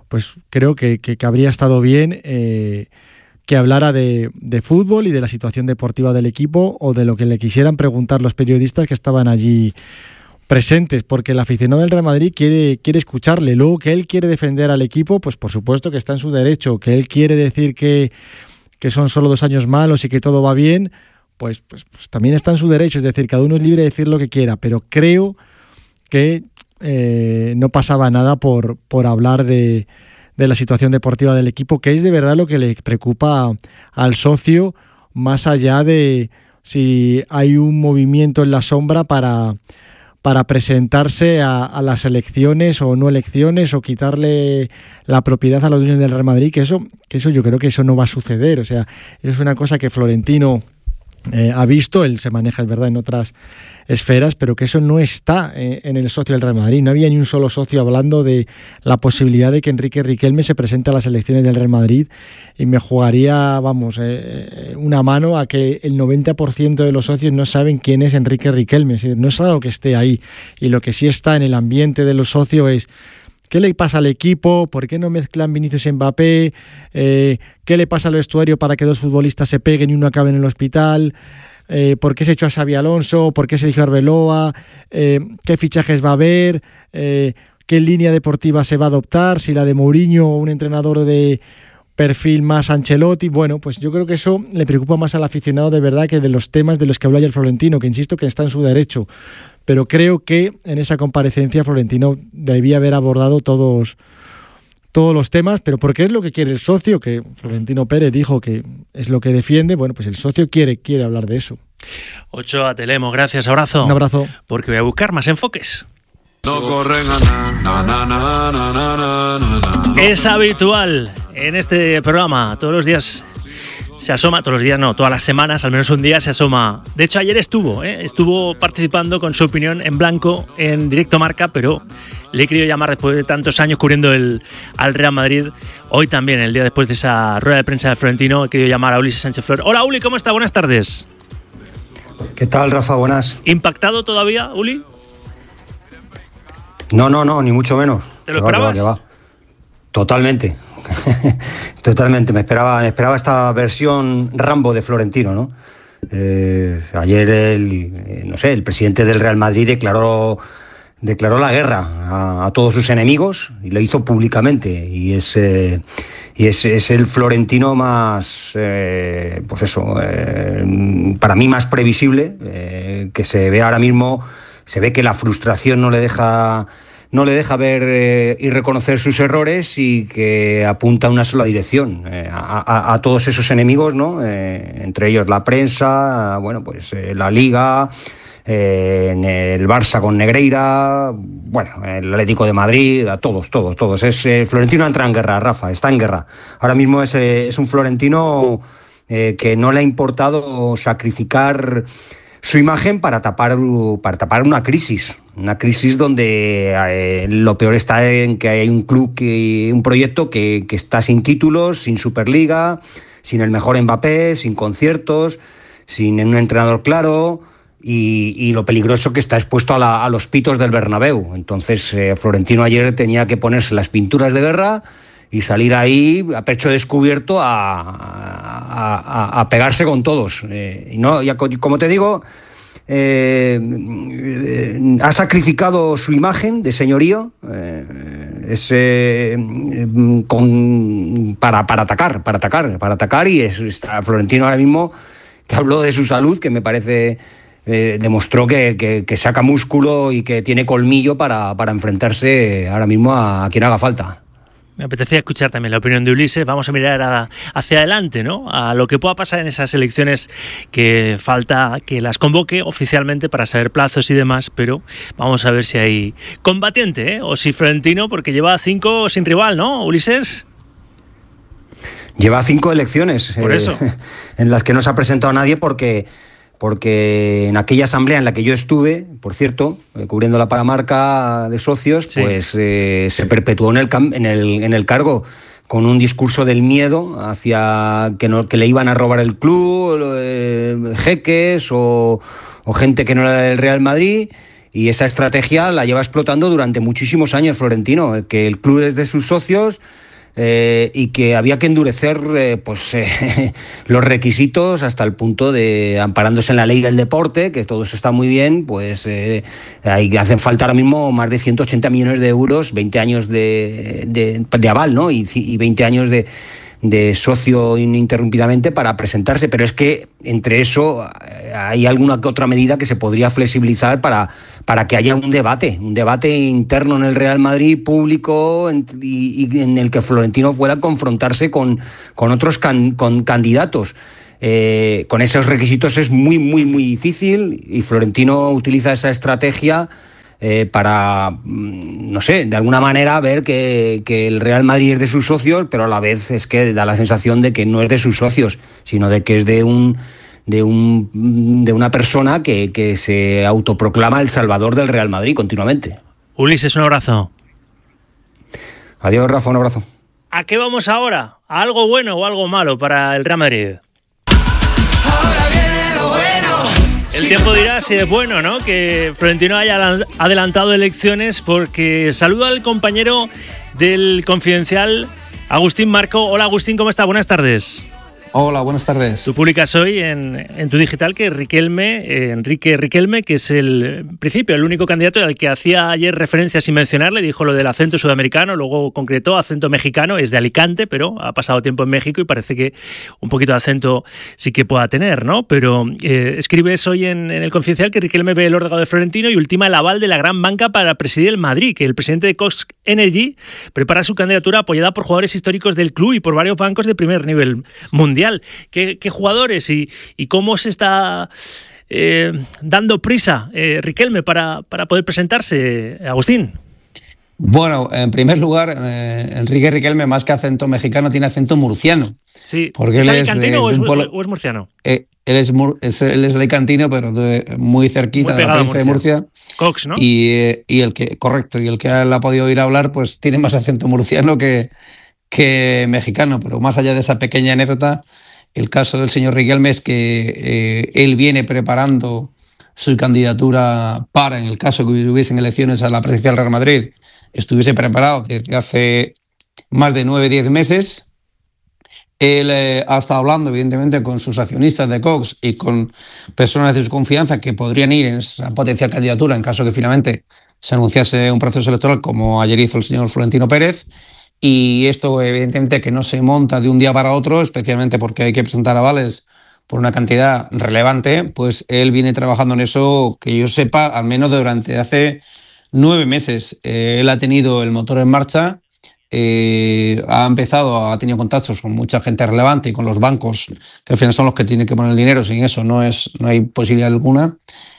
pues creo que, que, que habría estado bien eh, que hablara de, de fútbol y de la situación deportiva del equipo o de lo que le quisieran preguntar los periodistas que estaban allí presentes, porque el aficionado del Real Madrid quiere, quiere escucharle. Luego, que él quiere defender al equipo, pues por supuesto que está en su derecho. Que él quiere decir que, que son solo dos años malos y que todo va bien, pues, pues, pues también está en su derecho. Es decir, cada uno es libre de decir lo que quiera, pero creo que eh, no pasaba nada por, por hablar de, de la situación deportiva del equipo, que es de verdad lo que le preocupa al socio, más allá de si hay un movimiento en la sombra para... para presentarse a, a las elecciones o no elecciones o quitarle la propiedad a los dueños del Real Madrid, que eso, que eso yo creo que eso no va a suceder. O sea, eso es una cosa que Florentino eh, ha visto, él se maneja, es verdad, en otras esferas, pero que eso no está eh, en el socio del Real Madrid. No había ni un solo socio hablando de la posibilidad de que Enrique Riquelme se presente a las elecciones del Real Madrid, y me jugaría, vamos, eh, una mano a que el noventa por ciento de los socios no saben quién es Enrique Riquelme. Es decir, no es algo que esté ahí, y lo que sí está en el ambiente de los socios es ¿qué le pasa al equipo? ¿Por qué no mezclan Vinicius y Mbappé? Eh, ¿Qué le pasa al vestuario para que dos futbolistas se peguen y uno acabe en el hospital? Eh, ¿Por qué se echó a Xabi Alonso? ¿Por qué se eligió a Arbeloa? Eh, ¿Qué fichajes va a haber? Eh, ¿Qué línea deportiva se va a adoptar? ¿Si la de Mourinho o un entrenador de perfil más Ancelotti? Bueno, pues yo creo que eso le preocupa más al aficionado de verdad que de los temas de los que habló ayer Florentino, que insisto que está en su derecho. Pero creo que en esa comparecencia Florentino debía haber abordado todos, todos los temas, pero porque es lo que quiere el socio, que Florentino Pérez dijo que es lo que defiende. Bueno, pues el socio quiere, quiere hablar de eso. Ochoa, te leemos, gracias, abrazo. Un abrazo. Porque voy a buscar más enfoques. No corren a na, na, na, na, na, na, na. Es habitual en este programa, todos los días se asoma, todos los días no, todas las semanas, al menos un día se asoma. De hecho, ayer estuvo, ¿eh? estuvo participando con su opinión en blanco en Directo Marca, pero le he querido llamar después de tantos años cubriendo el, al Real Madrid. Hoy también, el día después de esa rueda de prensa de Florentino, he querido llamar a Ulises Sánchez Flor. Hola, Uli, ¿cómo está? Buenas tardes. ¿Qué tal, Rafa? Buenas. ¿Impactado todavía, Uli? No, no, no, ni mucho menos. ¿Te lo esperabas? Que va, que va. Totalmente. Totalmente. Me esperaba, me esperaba esta versión Rambo de Florentino, ¿no? Eh, ayer el, eh, no sé, el presidente del Real Madrid declaró, declaró la guerra a, a todos sus enemigos y lo hizo públicamente. Y es, eh, y es, es el Florentino más, eh, pues eso, eh, para mí más previsible, eh, que se ve ahora mismo. Se ve que la frustración no le deja, no le deja ver eh, y reconocer sus errores, y que apunta a una sola dirección, eh, a, a, a todos esos enemigos, ¿no? Eh, entre ellos la prensa, bueno, pues eh, la Liga, eh, en el Barça con Negreira, bueno, el Atlético de Madrid, a todos, todos, todos. Es eh, Florentino entra en guerra, Rafa, está en guerra. Ahora mismo es, eh, es un Florentino eh, que no le ha importado sacrificar su imagen para tapar, para tapar una crisis, una crisis donde eh, lo peor está en que hay un club, que, un proyecto que, que está sin títulos, sin Superliga, sin el mejor Mbappé, sin conciertos, sin un entrenador claro, y, y lo peligroso que está expuesto a, la, a los pitos del Bernabéu. Entonces eh, Florentino ayer tenía que ponerse las pinturas de guerra y salir ahí a pecho descubierto a, a, a, a pegarse con todos. Eh, y no, ya, como te digo, eh, eh, ha sacrificado su imagen de señorío eh, es, eh, con, para, para atacar, para atacar, para atacar y es, está Florentino ahora mismo, que habló de su salud, que me parece eh, demostró que, que, que saca músculo y que tiene colmillo para, para enfrentarse ahora mismo a, a quien haga falta. Me apetecía escuchar también la opinión de Ulises. Vamos a mirar a, hacia adelante, ¿no? A lo que pueda pasar en esas elecciones, que falta que las convoque oficialmente para saber plazos y demás, pero vamos a ver si hay combatiente, ¿eh? O si Florentino, porque lleva cinco sin rival, ¿no, Ulises? Lleva cinco elecciones. Por eh, eso. En las que no se ha presentado nadie porque... porque en aquella asamblea en la que yo estuve, por cierto, eh, cubriendo la paramarca de socios, sí. pues eh, se perpetuó en el, en, el, en el cargo con un discurso del miedo hacia que, no, que le iban a robar el club, eh, jeques o, o gente que no era del Real Madrid, y esa estrategia la lleva explotando durante muchísimos años Florentino, que el club es de sus socios, Eh, y que había que endurecer eh, pues eh, los requisitos hasta el punto de, amparándose en la ley del deporte, que todo eso está muy bien, pues eh, hay, hacen falta ahora mismo más de ciento ochenta millones de euros, veinte años de, de, de aval, ¿no? Y, y veinte años de, de socio ininterrumpidamente para presentarse, pero es que entre eso hay alguna que otra medida que se podría flexibilizar para, para que haya un debate, un debate interno en el Real Madrid, público, en, y, y en el que Florentino pueda confrontarse con, con otros can, con candidatos. Eh, con esos requisitos es muy, muy, muy difícil, y Florentino utiliza esa estrategia Eh, para, no sé, de alguna manera ver que, que el Real Madrid es de sus socios, pero a la vez es que da la sensación de que no es de sus socios, sino de que es de un de un de una persona que, que se autoproclama el salvador del Real Madrid continuamente. Ulises, un abrazo. Adiós, Rafa, un abrazo. ¿A qué vamos ahora? ¿A algo bueno o algo malo para el Real Madrid? El tiempo dirá si es bueno, ¿no?, que Florentino haya adelantado elecciones, porque saludo al compañero del Confidencial, Agustín Marco. Hola, Agustín, ¿cómo está? Buenas tardes. Hola, buenas tardes. Tú publicas hoy en, en tu digital que Riquelme, eh, Enrique Riquelme, que es el en principio el único candidato al que hacía ayer referencia sin mencionarle, dijo lo del acento sudamericano, luego concretó acento mexicano, es de Alicante, pero ha pasado tiempo en México y parece que un poquito de acento sí que pueda tener, ¿no? Pero eh, escribes hoy en, en el Confidencial que Riquelme ve el órdago de Florentino y ultima el aval de la gran banca para presidir el Madrid, que el presidente de Cox Energy prepara su candidatura apoyada por jugadores históricos del club y por varios bancos de primer nivel mundial. ¿Qué, qué jugadores y, y cómo se está eh, dando prisa eh, Riquelme para, para poder presentarse, Agustín? Bueno, en primer lugar, eh, Enrique Riquelme, más que acento mexicano, tiene acento murciano. Sí. Porque ¿Es él alicantino es, o, es, polo... o es murciano? Eh, él, es mur... es, él es alicantino, pero de, muy cerquita muy de la provincia de Murcia. Cox, ¿no? Y, eh, y el que, correcto, y el que él ha podido oír hablar, pues tiene más acento murciano que, que mexicano. Pero más allá de esa pequeña anécdota, el caso del señor Riquelme es que eh, él viene preparando su candidatura para, en el caso que hubiesen elecciones a la presidencia del Real Madrid, estuviese preparado desde hace más de nueve, diez meses. Él eh, ha estado hablando, evidentemente, con sus accionistas de Cox y con personas de su confianza que podrían ir en esa potencial candidatura en caso que finalmente se anunciase un proceso electoral, como ayer hizo el señor Florentino Pérez. Y esto, evidentemente, que no se monta de un día para otro, especialmente porque hay que presentar avales por una cantidad relevante, pues él viene trabajando en eso, que yo sepa, al menos durante hace nueve meses. Eh, él ha tenido el motor en marcha, eh, ha empezado, ha tenido contactos con mucha gente relevante y con los bancos, que al final son los que tienen que poner el dinero, sin eso no, es, no hay posibilidad alguna.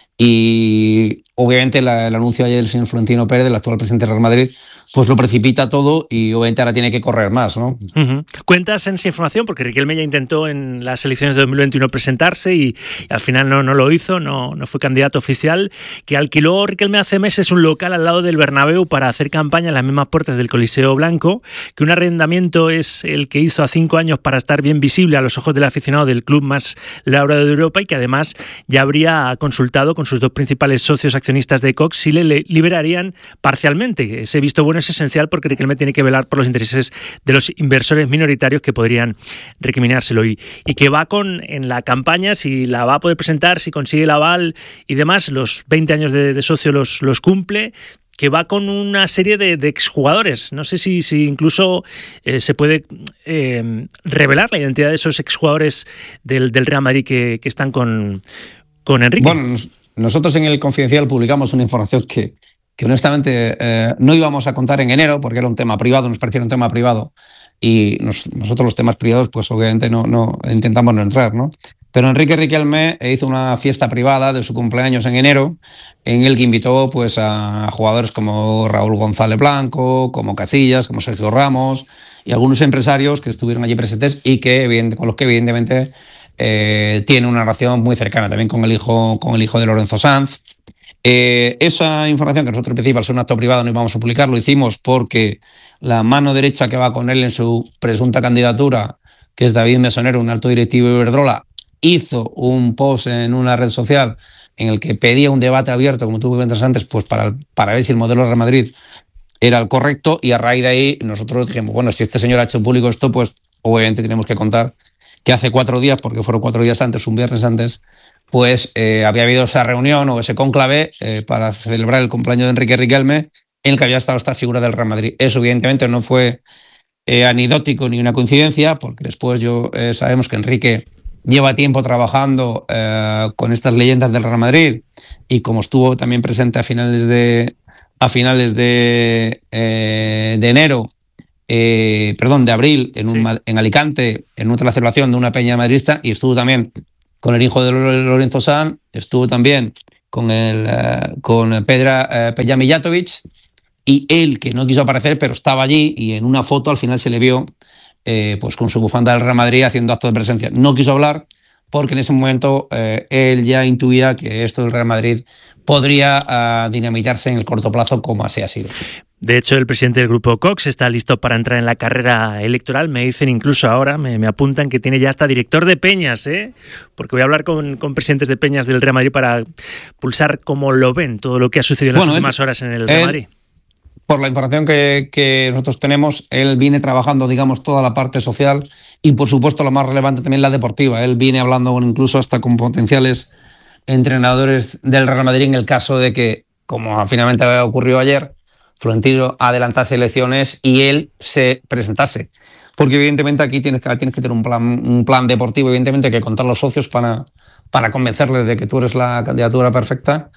Y obviamente la, el anuncio ayer del señor Florentino Pérez, el actual presidente del Real Madrid, pues lo precipita todo y obviamente ahora tiene que correr más, ¿no? Uh-huh. Cuentas en esa información, porque Riquelme ya intentó en las elecciones de dos mil veintiuno presentarse y, y al final no, no lo hizo, no, no fue candidato oficial, que alquiló Riquelme hace meses un local al lado del Bernabéu para hacer campaña en las mismas puertas del Coliseo Blanco, que un arrendamiento es el que hizo a cinco años para estar bien visible a los ojos del aficionado del club más laureado de Europa, y que además ya habría consultado con sus dos principales socios accionistas de Cox si le liberarían parcialmente. Ese visto bueno es esencial porque Riquelme tiene que velar por los intereses de los inversores minoritarios que podrían recriminárselo, y, y que va con en la campaña, si la va a poder presentar, si consigue el aval y demás, los veinte años de, de socio los, los cumple, que va con una serie de, de exjugadores. No sé si, si incluso eh, se puede eh, revelar la identidad de esos exjugadores del, del Real Madrid que, que están con, con Enrique. Bueno, nosotros en el Confidencial publicamos una información que, que honestamente eh, no íbamos a contar en enero porque era un tema privado, nos parecía un tema privado, y nos, nosotros los temas privados pues obviamente no, no intentamos no entrar, ¿no? Pero Enrique Riquelme hizo una fiesta privada de su cumpleaños en enero, en el que invitó pues a jugadores como Raúl González Blanco, como Casillas, como Sergio Ramos y algunos empresarios que estuvieron allí presentes y que con los que evidentemente eh, tiene una relación muy cercana, también con el hijo, con el hijo de Lorenzo Sanz. Eh, esa información que nosotros en principio, al ser un acto privado, no íbamos a publicar, lo hicimos porque la mano derecha que va con él en su presunta candidatura, que es David Mesonero, un alto directivo de Iberdrola, hizo un post en una red social en el que pedía un debate abierto, como tú comentas antes, pues para, para ver si el modelo Real Madrid era el correcto, y a raíz de ahí nosotros dijimos, bueno, si este señor ha hecho público esto, pues obviamente tenemos que contar que hace cuatro días, porque fueron cuatro días antes, un viernes antes, pues eh, había habido esa reunión o ese cónclave eh, para celebrar el cumpleaños de Enrique Riquelme, en el que había estado esta figura del Real Madrid. Eso evidentemente no fue eh, anecdótico ni una coincidencia, porque después yo eh, sabemos que Enrique lleva tiempo trabajando eh, con estas leyendas del Real Madrid, y como estuvo también presente a finales de a finales de, eh, de enero, eh, perdón, de abril, en, un, sí. en Alicante, en otra celebración de una peña madridista, y estuvo también con el hijo de Lorenzo Sanz, estuvo también con el uh, con Pedra uh, Peja Mijatovic, y él, que no quiso aparecer, pero estaba allí, y en una foto al final se le vio eh, pues con su bufanda del Real Madrid haciendo acto de presencia. No quiso hablar porque en ese momento eh, él ya intuía que esto del Real Madrid podría uh, dinamitarse en el corto plazo, como así ha sido. De hecho, el presidente del grupo Cox está listo para entrar en la carrera electoral. Me dicen incluso ahora, me, me apuntan que tiene ya hasta director de peñas, ¿eh? Porque voy a hablar con, con presidentes de peñas del Real Madrid para pulsar cómo lo ven, todo lo que ha sucedido en bueno, las últimas horas en el Real Madrid. Por la información que, que nosotros tenemos, él viene trabajando, digamos, toda la parte social y, por supuesto, lo más relevante también la deportiva. Él viene hablando incluso hasta con potenciales entrenadores del Real Madrid en el caso de que, como finalmente ocurrió ayer, Florentino adelantase elecciones y él se presentase. Porque evidentemente aquí tienes que, tienes que tener un plan, un plan deportivo, evidentemente hay que contar los socios para, para convencerles de que tú eres la candidatura perfecta,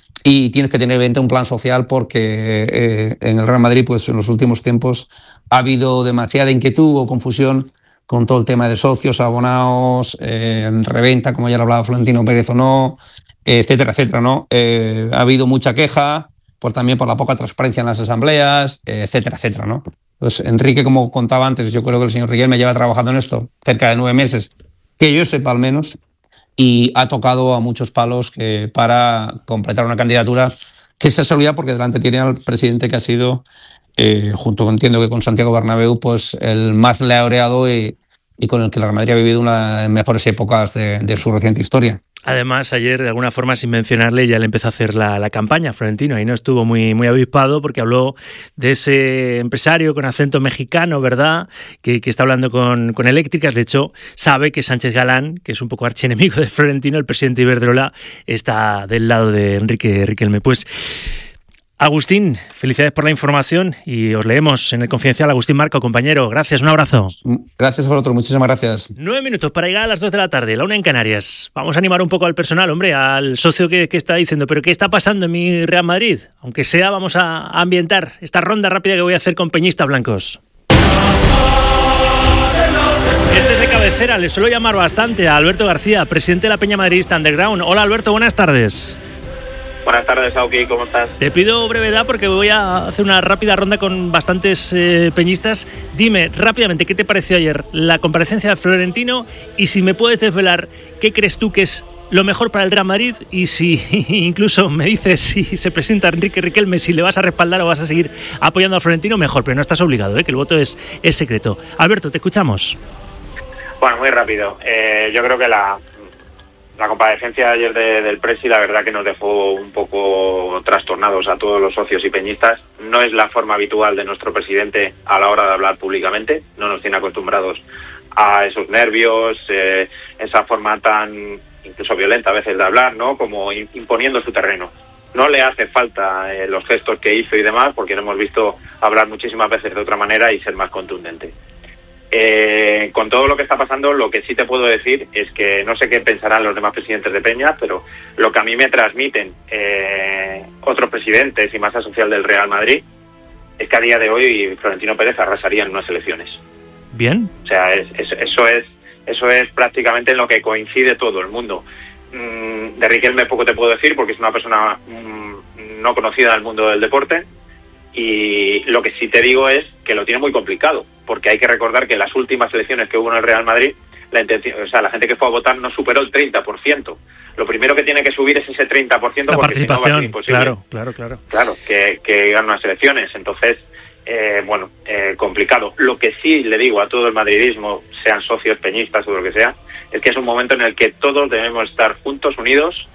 y tienes que tener evidentemente un plan social porque eh, en el Real Madrid pues en los últimos tiempos ha habido demasiada inquietud o confusión con todo el tema de socios, abonados, eh, reventa, como ya lo hablaba Florentino Pérez o no, etcétera, etcétera, ¿no? Eh, ha habido mucha queja, pues también por la poca transparencia en las asambleas, etcétera, etcétera, ¿no? Pues Enrique, como contaba antes, yo creo que el señor Riquelme lleva trabajando en esto cerca de nueve meses, que yo sepa al menos, y ha tocado a muchos palos que para completar una candidatura que se seguridad porque delante tiene al presidente que ha sido, eh, junto entiendo que con Santiago Bernabéu, pues el más laureado y, y con el que la Real Madrid ha vivido una de las mejores épocas de, de su reciente historia. Además, ayer, de alguna forma, sin mencionarle, ya le empezó a hacer la, la campaña, Florentino. Ahí no estuvo muy, muy avispado porque habló de ese empresario con acento mexicano, ¿verdad?, que, que está hablando con, con eléctricas. De hecho, sabe que Sánchez Galán, que es un poco archienemigo de Florentino, el presidente Iberdrola, está del lado de Enrique Riquelme. Pues, Agustín, felicidades por la información y os leemos en el Confidencial. Agustín Marco, compañero, gracias, un abrazo. Gracias a vosotros, muchísimas gracias. Nueve minutos para llegar a las dos de la tarde, la una en Canarias. Vamos a animar un poco al personal, hombre, al socio que, que está diciendo, pero ¿qué está pasando en mi Real Madrid? Aunque sea, vamos a ambientar esta ronda rápida que voy a hacer con peñistas blancos. Este es de cabecera, le suelo llamar bastante a Alberto García, presidente de la Peña Madridista Underground. Hola Alberto, buenas tardes. Buenas tardes, Auki, ¿cómo estás? Te pido brevedad porque voy a hacer una rápida ronda con bastantes eh, peñistas. Dime rápidamente qué te pareció ayer la comparecencia de Florentino y si me puedes desvelar qué crees tú que es lo mejor para el Real Madrid y si incluso me dices si se presenta Enrique Riquelme, si le vas a respaldar o vas a seguir apoyando a Florentino, mejor, pero no estás obligado, ¿eh? Que el voto es, es secreto. Alberto, te escuchamos. Bueno, muy rápido. Eh, yo creo que la... La comparecencia ayer de, del Presi, la verdad que nos dejó un poco trastornados a todos los socios y peñistas. No es la forma habitual de nuestro presidente a la hora de hablar públicamente. No nos tiene acostumbrados a esos nervios, eh, esa forma tan incluso violenta a veces de hablar, ¿no? Como imponiendo su terreno. No le hace falta eh, los gestos que hizo y demás, porque lo hemos visto hablar muchísimas veces de otra manera y ser más contundente. Eh, con todo lo que está pasando, lo que sí te puedo decir es que no sé qué pensarán los demás presidentes de Peña, pero lo que a mí me transmiten eh, otros presidentes y masa social del Real Madrid es que a día de hoy Florentino Pérez arrasaría en unas elecciones. Bien. O sea, es, es, eso es eso es prácticamente en lo que coincide todo el mundo. Mm, de Riquelme poco te puedo decir porque es una persona mm, no conocida del mundo del deporte. Y lo que sí te digo es que lo tiene muy complicado, porque hay que recordar que en las últimas elecciones que hubo en el Real Madrid, la intención, o sea, la gente que fue a votar no superó el treinta por ciento. Lo primero que tiene que subir es ese treinta por ciento, la porque si no va a ser imposible. Claro, claro, claro. Claro, que, que ganan unas elecciones. Entonces, eh, bueno, eh, complicado. Lo que sí le digo a todo el madridismo, sean socios, peñistas o lo que sea, es que es un momento en el que todos debemos estar juntos, unidos,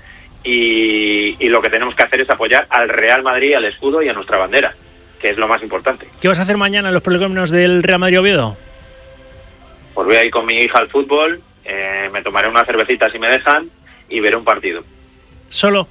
y, y lo que tenemos que hacer es apoyar al Real Madrid, al escudo y a nuestra bandera, que es lo más importante. ¿Qué vas a hacer mañana en los prolegómenos del Real Madrid-Oviedo? Pues voy a ir con mi hija al fútbol, eh, me tomaré una cervecita si me dejan y veré un partido. ¿Solo?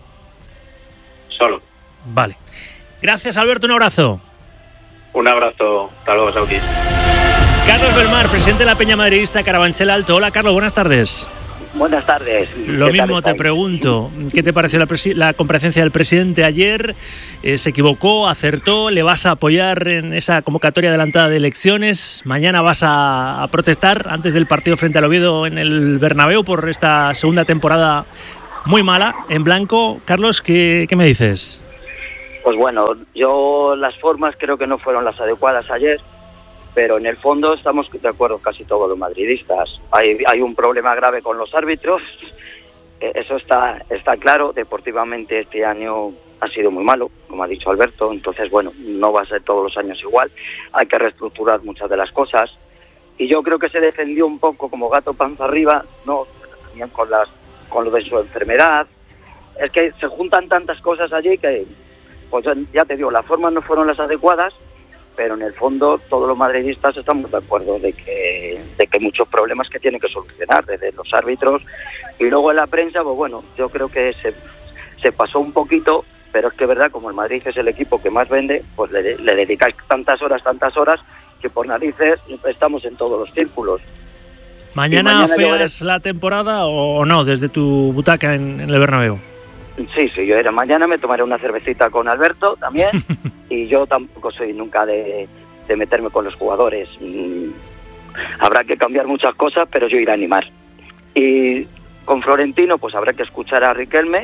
Solo. Vale. Gracias, Alberto, un abrazo. Un abrazo, hasta luego, Sautis. Carlos Belmar, presidente de la Peña Madridista Carabanchel Alto. Hola, Carlos, buenas tardes. Buenas tardes. Lo mismo te pregunto, ¿qué te pareció la, presi- la comparecencia del presidente ayer? Eh, ¿Se equivocó, acertó? ¿Le vas a apoyar en esa convocatoria adelantada de elecciones? ¿Mañana vas a, a protestar antes del partido frente al Oviedo en el Bernabéu por esta segunda temporada muy mala, en blanco? Carlos, ¿qué, qué me dices? Pues bueno, yo las formas creo que no fueron las adecuadas ayer, pero en el fondo estamos de acuerdo casi todos los madridistas. Hay, hay un problema grave con los árbitros, eso está, está claro. Deportivamente este año ha sido muy malo, como ha dicho Alberto, entonces bueno, no va a ser todos los años igual, hay que reestructurar muchas de las cosas, y yo creo que se defendió un poco como gato panza arriba, no, también con, las, con lo de su enfermedad. Es que se juntan tantas cosas allí que, pues ya te digo, las formas no fueron las adecuadas, pero en el fondo todos los madridistas estamos de acuerdo de que, de que hay muchos problemas que tienen que solucionar, desde los árbitros y luego en la prensa, pues bueno, yo creo que se, se pasó un poquito, pero es que verdad, como el Madrid es el equipo que más vende, pues le, le dedicáis tantas horas, tantas horas, que por narices estamos en todos los círculos. ¿Mañana, mañana feas veré... la temporada o no, desde tu butaca en, en el Bernabéu? Sí, sí, yo era mañana me tomaré una cervecita con Alberto también y yo tampoco soy nunca de, de meterme con los jugadores. Mm, habrá que cambiar muchas cosas, pero yo iré a animar. Y con Florentino pues habrá que escuchar a Riquelme.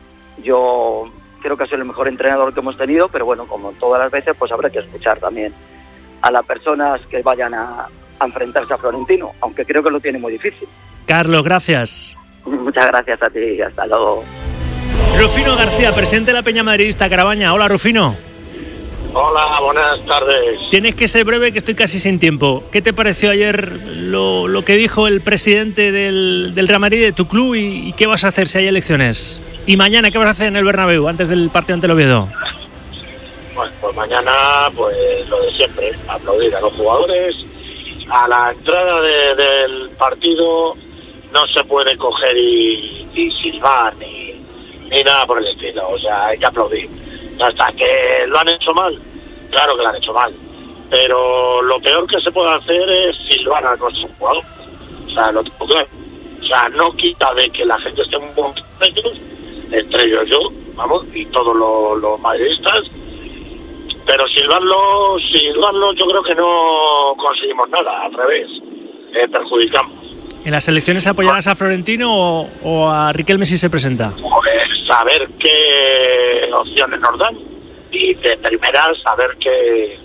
Yo creo que es el mejor entrenador que hemos tenido, pero bueno, como todas las veces pues habrá que escuchar también a las personas que vayan a, a enfrentarse a Florentino, aunque creo que lo tiene muy difícil. Carlos, gracias. Muchas gracias a ti, hasta luego. Rufino García, presidente de la Peña Madridista Carabaña. Hola, Rufino. Hola, buenas tardes. Tienes que ser breve, que estoy casi sin tiempo. ¿Qué te pareció ayer lo, lo que dijo el presidente del, del Real Madrid, de tu club, y, y qué vas a hacer si hay elecciones? Y mañana, ¿qué vas a hacer en el Bernabéu antes del partido ante el Oviedo? Bueno, pues mañana, pues lo de siempre, aplaudir a los jugadores. A la entrada de, del partido no se puede coger y, y silbar ni ni nada por el estilo, o sea, hay que aplaudir. Hasta que lo han hecho mal, claro que lo han hecho mal, pero lo peor que se puede hacer es silbar a nuestro jugador, o sea, lo tengo claro. O sea, no quita de que la gente esté muy contentos, entre ellos yo, vamos, y todos los, los madridistas, pero silbarlo, silbarlo yo creo que no conseguimos nada, al revés, eh, perjudicamos. ¿En las elecciones apoyarás a Florentino o, o a Riquelme si se presenta? Pues saber qué opciones nos dan y de primera saber qué,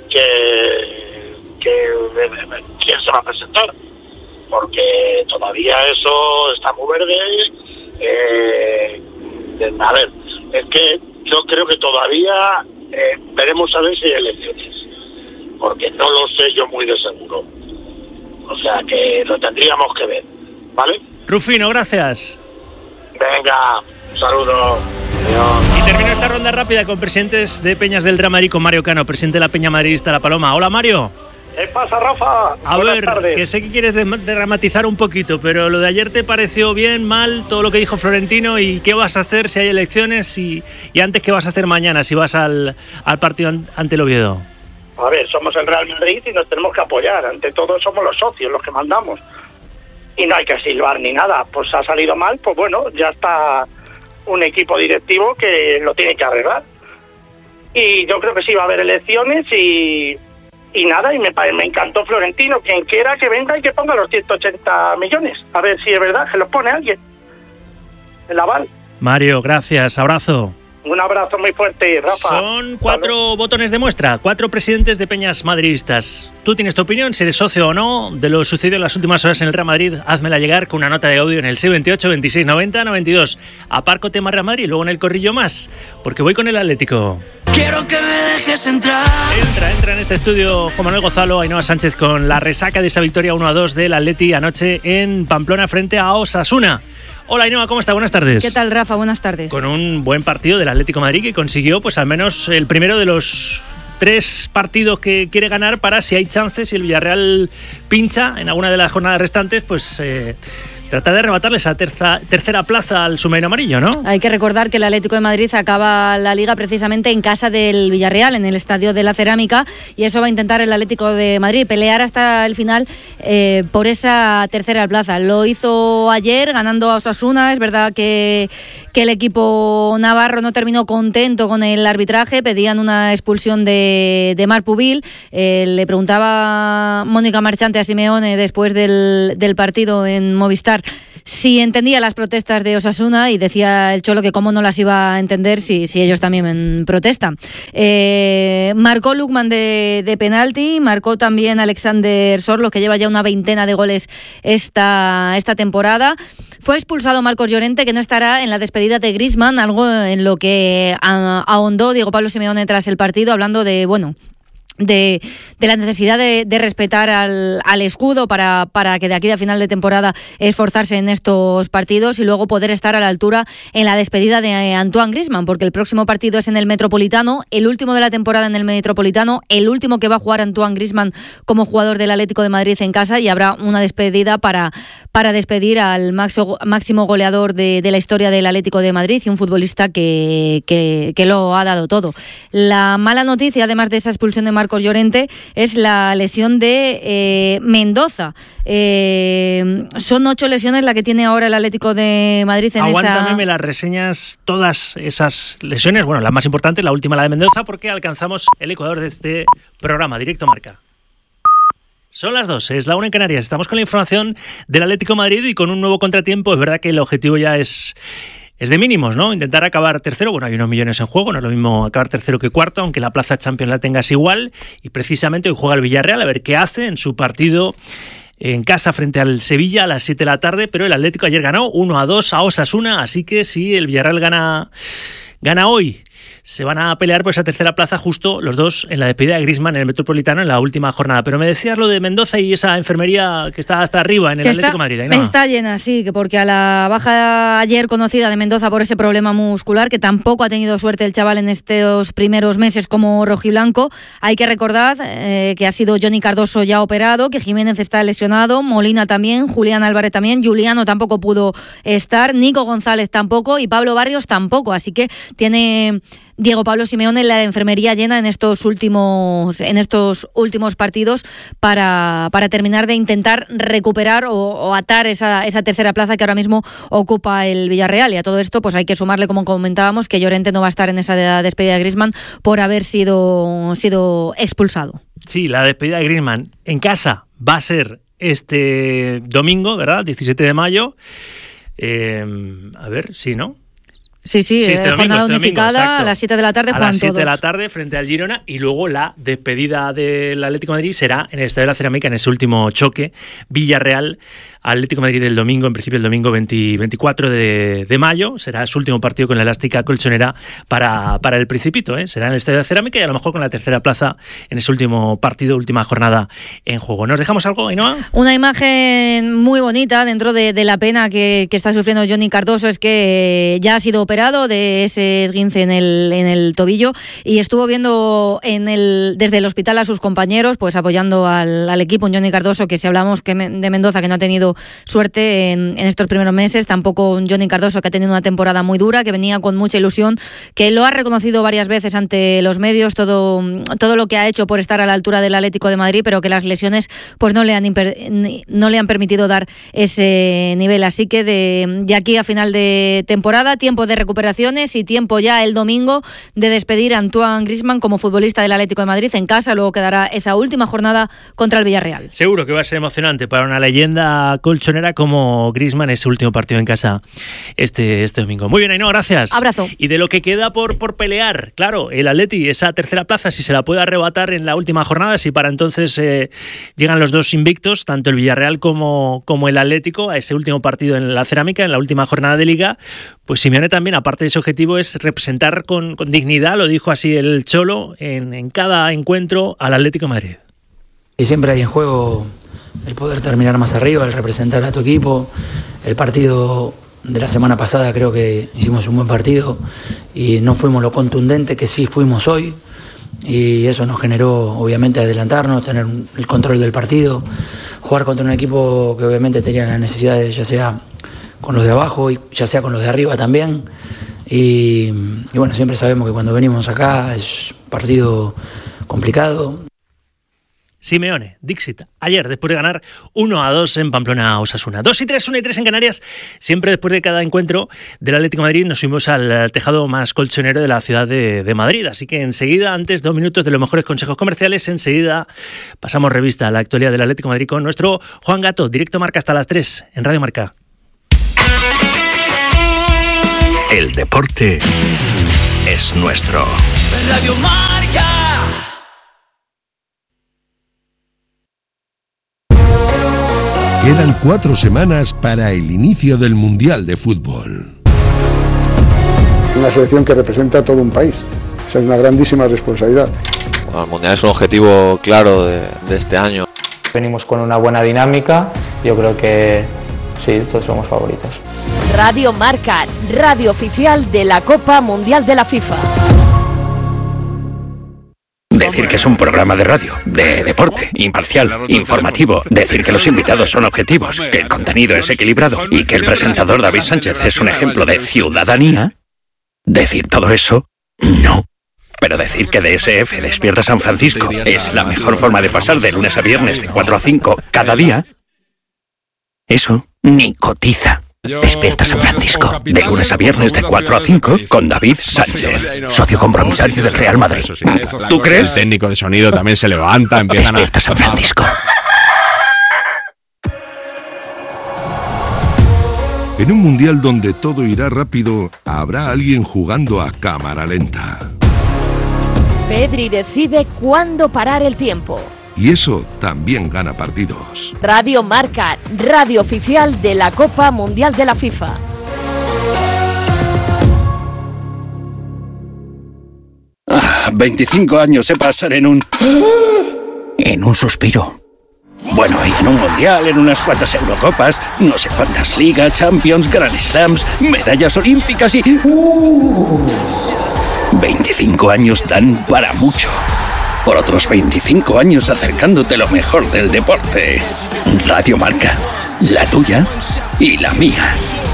qué, qué, quién se va a presentar, porque todavía eso está muy verde. Eh, a ver, es que yo creo que todavía eh, veremos a ver si hay elecciones, porque no lo sé yo muy de seguro. O sea que lo tendríamos que ver, ¿vale? Rufino, gracias. Venga, un saludo. Adiós. Y termino esta ronda rápida con presidentes de Peñas del Real Madrid, con Mario Cano, presidente de la Peña Madridista La Paloma. Hola, Mario. ¿Qué pasa, Rafa? A Buenas ver, tardes. Que sé que quieres dramatizar un poquito, pero lo de ayer te pareció bien, mal, todo lo que dijo Florentino, y qué vas a hacer si hay elecciones y, y antes qué vas a hacer mañana si vas al, al partido ante el Oviedo. A ver, somos el Real Madrid y nos tenemos que apoyar. Ante todo somos los socios los que mandamos. Y no hay que silbar ni nada. Pues ha salido mal, pues bueno, ya está un equipo directivo que lo tiene que arreglar. Y yo creo que sí va a haber elecciones y, y nada, y me, me encantó Florentino. Quien quiera que venga y que ponga los ciento ochenta millones. A ver si es verdad que los pone alguien. El aval. Mario, gracias, abrazo. Un abrazo muy fuerte, Rafa. Son cuatro ¿Vale? botones de muestra, cuatro presidentes de peñas madridistas. Tú tienes tu opinión, si eres socio o no, de lo sucedido en las últimas horas en el Real Madrid. Házmela llegar con una nota de audio en el seis veintiocho, veintiséis noventa, noventa y dos. Aparco tema Real Madrid, luego en el corrillo más, porque voy con el Atlético. Quiero que me dejes dejes entrar. Entra, entra en este estudio Juan Manuel Gonzalo, Ainhoa Sánchez con la resaca de esa victoria uno a dos del Atleti anoche en Pamplona frente a Osasuna. Hola Ainhoa, ¿cómo está? Buenas tardes. ¿Qué tal, Rafa? Buenas tardes. Con un buen partido del Atlético de Madrid que consiguió pues al menos el primero de los tres partidos que quiere ganar para, si hay chances, si el Villarreal pincha en alguna de las jornadas restantes, pues eh, tratar de arrebatarle esa terza, tercera plaza al submarino amarillo, ¿no? Hay que recordar que el Atlético de Madrid acaba la Liga precisamente en casa del Villarreal, en el Estadio de la Cerámica, y eso va a intentar el Atlético de Madrid, pelear hasta el final eh, por esa tercera plaza. Lo hizo ayer ganando a Osasuna. Es verdad que, que el equipo navarro no terminó contento con el arbitraje, pedían una expulsión de, de Marc Pubil. Eh, le preguntaba Mónica Marchante a Simeone después del, del partido en Movistar si entendía las protestas de Osasuna, y decía el Cholo que cómo no las iba a entender si, si ellos también protestan. Eh, marcó Lukman de, de penalti, marcó también Alexander Sorlos, que lleva ya una veintena de goles esta, esta temporada. Fue expulsado Marcos Llorente, que no estará en la despedida de Griezmann, algo en lo que ahondó Diego Pablo Simeone tras el partido, hablando de, bueno, De, de la necesidad de, de respetar al, al escudo para, para que de aquí a final de temporada esforzarse en estos partidos y luego poder estar a la altura en la despedida de Antoine Griezmann, porque el próximo partido es en el Metropolitano, el último de la temporada en el Metropolitano, el último que va a jugar Antoine Griezmann como jugador del Atlético de Madrid en casa, y habrá una despedida para, para despedir al máximo, máximo goleador de, de la historia del Atlético de Madrid y un futbolista que, que, que lo ha dado todo. La mala noticia, además de esa expulsión de Marcos Llorente, es la lesión de eh, Mendoza. Eh, son ocho lesiones la que tiene ahora el Atlético de Madrid en Aguántame, esa... me las reseñas todas esas lesiones. Bueno, la más importante, la última, la de Mendoza, porque alcanzamos el ecuador de este programa, Directo Marca. Son las dos, es la una en Canarias. Estamos con la información del Atlético de Madrid y con un nuevo contratiempo. Es verdad que el objetivo ya es... Es de mínimos, ¿no? Intentar acabar tercero. Bueno, hay unos millones en juego, no es lo mismo acabar tercero que cuarto, aunque la plaza Champions la tengas igual. Y precisamente hoy juega el Villarreal, a ver qué hace en su partido en casa frente al Sevilla a las siete de la tarde. Pero el Atlético ayer ganó uno a dos a Osasuna, así que si el Villarreal gana, gana hoy, se van a pelear por esa tercera plaza justo los dos en la despedida de Griezmann en el Metropolitano en la última jornada. Pero me decías lo de Mendoza y esa enfermería que está hasta arriba en el que Atlético está, de Madrid. ¿No? Está llena, sí, porque a la baja ayer conocida de Mendoza por ese problema muscular, que tampoco ha tenido suerte el chaval en estos primeros meses como rojiblanco, hay que recordar eh, que ha sido Johnny Cardoso ya operado, que Jiménez está lesionado, Molina también, Julián Álvarez también, Juliano tampoco pudo estar, Nico González tampoco y Pablo Barrios tampoco, así que tiene Diego Pablo Simeone la enfermería llena en estos últimos en estos últimos partidos para, para terminar de intentar recuperar o, o atar esa, esa tercera plaza que ahora mismo ocupa el Villarreal. Y a todo esto pues hay que sumarle, como comentábamos, que Llorente no va a estar en esa despedida de Griezmann por haber sido, sido expulsado. Sí, la despedida de Griezmann en casa va a ser este domingo, ¿verdad? diecisiete de mayo. Eh, a ver, sí, ¿no? Sí, sí, sí este jornada domingo, este unificada domingo, a las siete de la tarde. A las siete de la tarde frente al Girona, y luego la despedida del Atlético de Madrid será en el Estadio de la Cerámica en ese último choque Villarreal Atlético de Madrid el domingo, en principio el domingo veinte, veinticuatro de, de mayo, será su último partido con la elástica colchonera para, para el Principito, ¿eh? Será en el Estadio de la Cerámica y a lo mejor con la tercera plaza en ese último partido, última jornada en juego. ¿Nos dejamos algo, Ainhoa? Una imagen muy bonita dentro de, de la pena que, que está sufriendo Johnny Cardoso es que ya ha sido operado de ese esguince en el, en el tobillo y estuvo viendo en el, desde el hospital a sus compañeros, pues apoyando al, al equipo. Un Johnny Cardoso que, si hablamos que de Mendoza, que no ha tenido suerte en, en estos primeros meses, tampoco un Johnny Cardoso que ha tenido una temporada muy dura, que venía con mucha ilusión, que lo ha reconocido varias veces ante los medios, todo, todo lo que ha hecho por estar a la altura del Atlético de Madrid, pero que las lesiones pues no le han imper, no le han permitido dar ese nivel. Así que de, de aquí a final de temporada, tiempo de recuperaciones y tiempo ya el domingo de despedir a Antoine Griezmann como futbolista del Atlético de Madrid en casa. Luego quedará esa última jornada contra el Villarreal. Seguro que va a ser emocionante para una leyenda colchonera como Griezmann, ese último partido en casa este, este domingo. Muy bien, Ainhoa, gracias. Abrazo. Y de lo que queda por, por pelear, claro, el Atleti, esa tercera plaza, si se la puede arrebatar en la última jornada, si para entonces eh, llegan los dos invictos, tanto el Villarreal como, como el Atlético, a ese último partido en la Cerámica, en la última jornada de Liga, pues Simeone también, aparte de ese objetivo, es representar con, con dignidad, lo dijo así el Cholo, en, en cada encuentro al Atlético de Madrid. Y siempre hay en juego el poder terminar más arriba, el representar a tu equipo. El partido de la semana pasada creo que hicimos un buen partido y no fuimos lo contundente que sí fuimos hoy, y eso nos generó obviamente adelantarnos, tener el control del partido, jugar contra un equipo que obviamente tenía las necesidades, ya sea con los de abajo y ya sea con los de arriba también. Y, y bueno, siempre sabemos que cuando venimos acá es un partido complicado. Simeone, Dixit, ayer después de ganar uno a dos en Pamplona a Osasuna. dos y tres, uno y tres en Canarias. Siempre después de cada encuentro del Atlético de Madrid nos subimos al tejado más colchonero de la ciudad de, de Madrid. Así que enseguida, antes dos minutos de los mejores consejos comerciales, enseguida pasamos revista a la actualidad del Atlético de Madrid con nuestro Juan Gato, directo Marca hasta las tres en Radio Marca. El deporte es nuestro. Radio Marca. Quedan cuatro semanas para el inicio del Mundial de Fútbol. Una selección que representa a todo un país. Esa es una grandísima responsabilidad. Bueno, el Mundial es un objetivo claro de, de este año. Venimos con una buena dinámica. Yo creo que sí, todos somos favoritos. Radio Marca, radio oficial de la Copa Mundial de la FIFA. Decir que es un programa de radio, de deporte, imparcial, informativo. Decir que los invitados son objetivos, que el contenido es equilibrado y que el presentador David Sánchez es un ejemplo de ciudadanía. Decir todo eso, no. Pero decir que D S F Despierta San Francisco es la mejor forma de pasar de lunes a viernes de cuatro a cinco cada día, eso ni cotiza. Despierta San Francisco, de lunes a viernes de cuatro a cinco con David Sánchez, socio compromisario del Real Madrid. ¿Tú crees? El técnico de sonido también se levanta, empiezan a... Despierta San Francisco. En un mundial donde todo irá rápido, habrá alguien jugando a cámara lenta. Pedri decide cuándo parar el tiempo. Y eso también gana partidos. Radio Marca, radio oficial de la Copa Mundial de la FIFA. Ah, veinticinco años se pasan en un... en un suspiro. Bueno, y en un mundial, en unas cuantas Eurocopas, no sé cuántas ligas, Champions, Grand Slams, medallas olímpicas y... Uh, veinticinco años dan para mucho. Por otros veinticinco años acercándote lo mejor del deporte. Radio Marca, la tuya y la mía.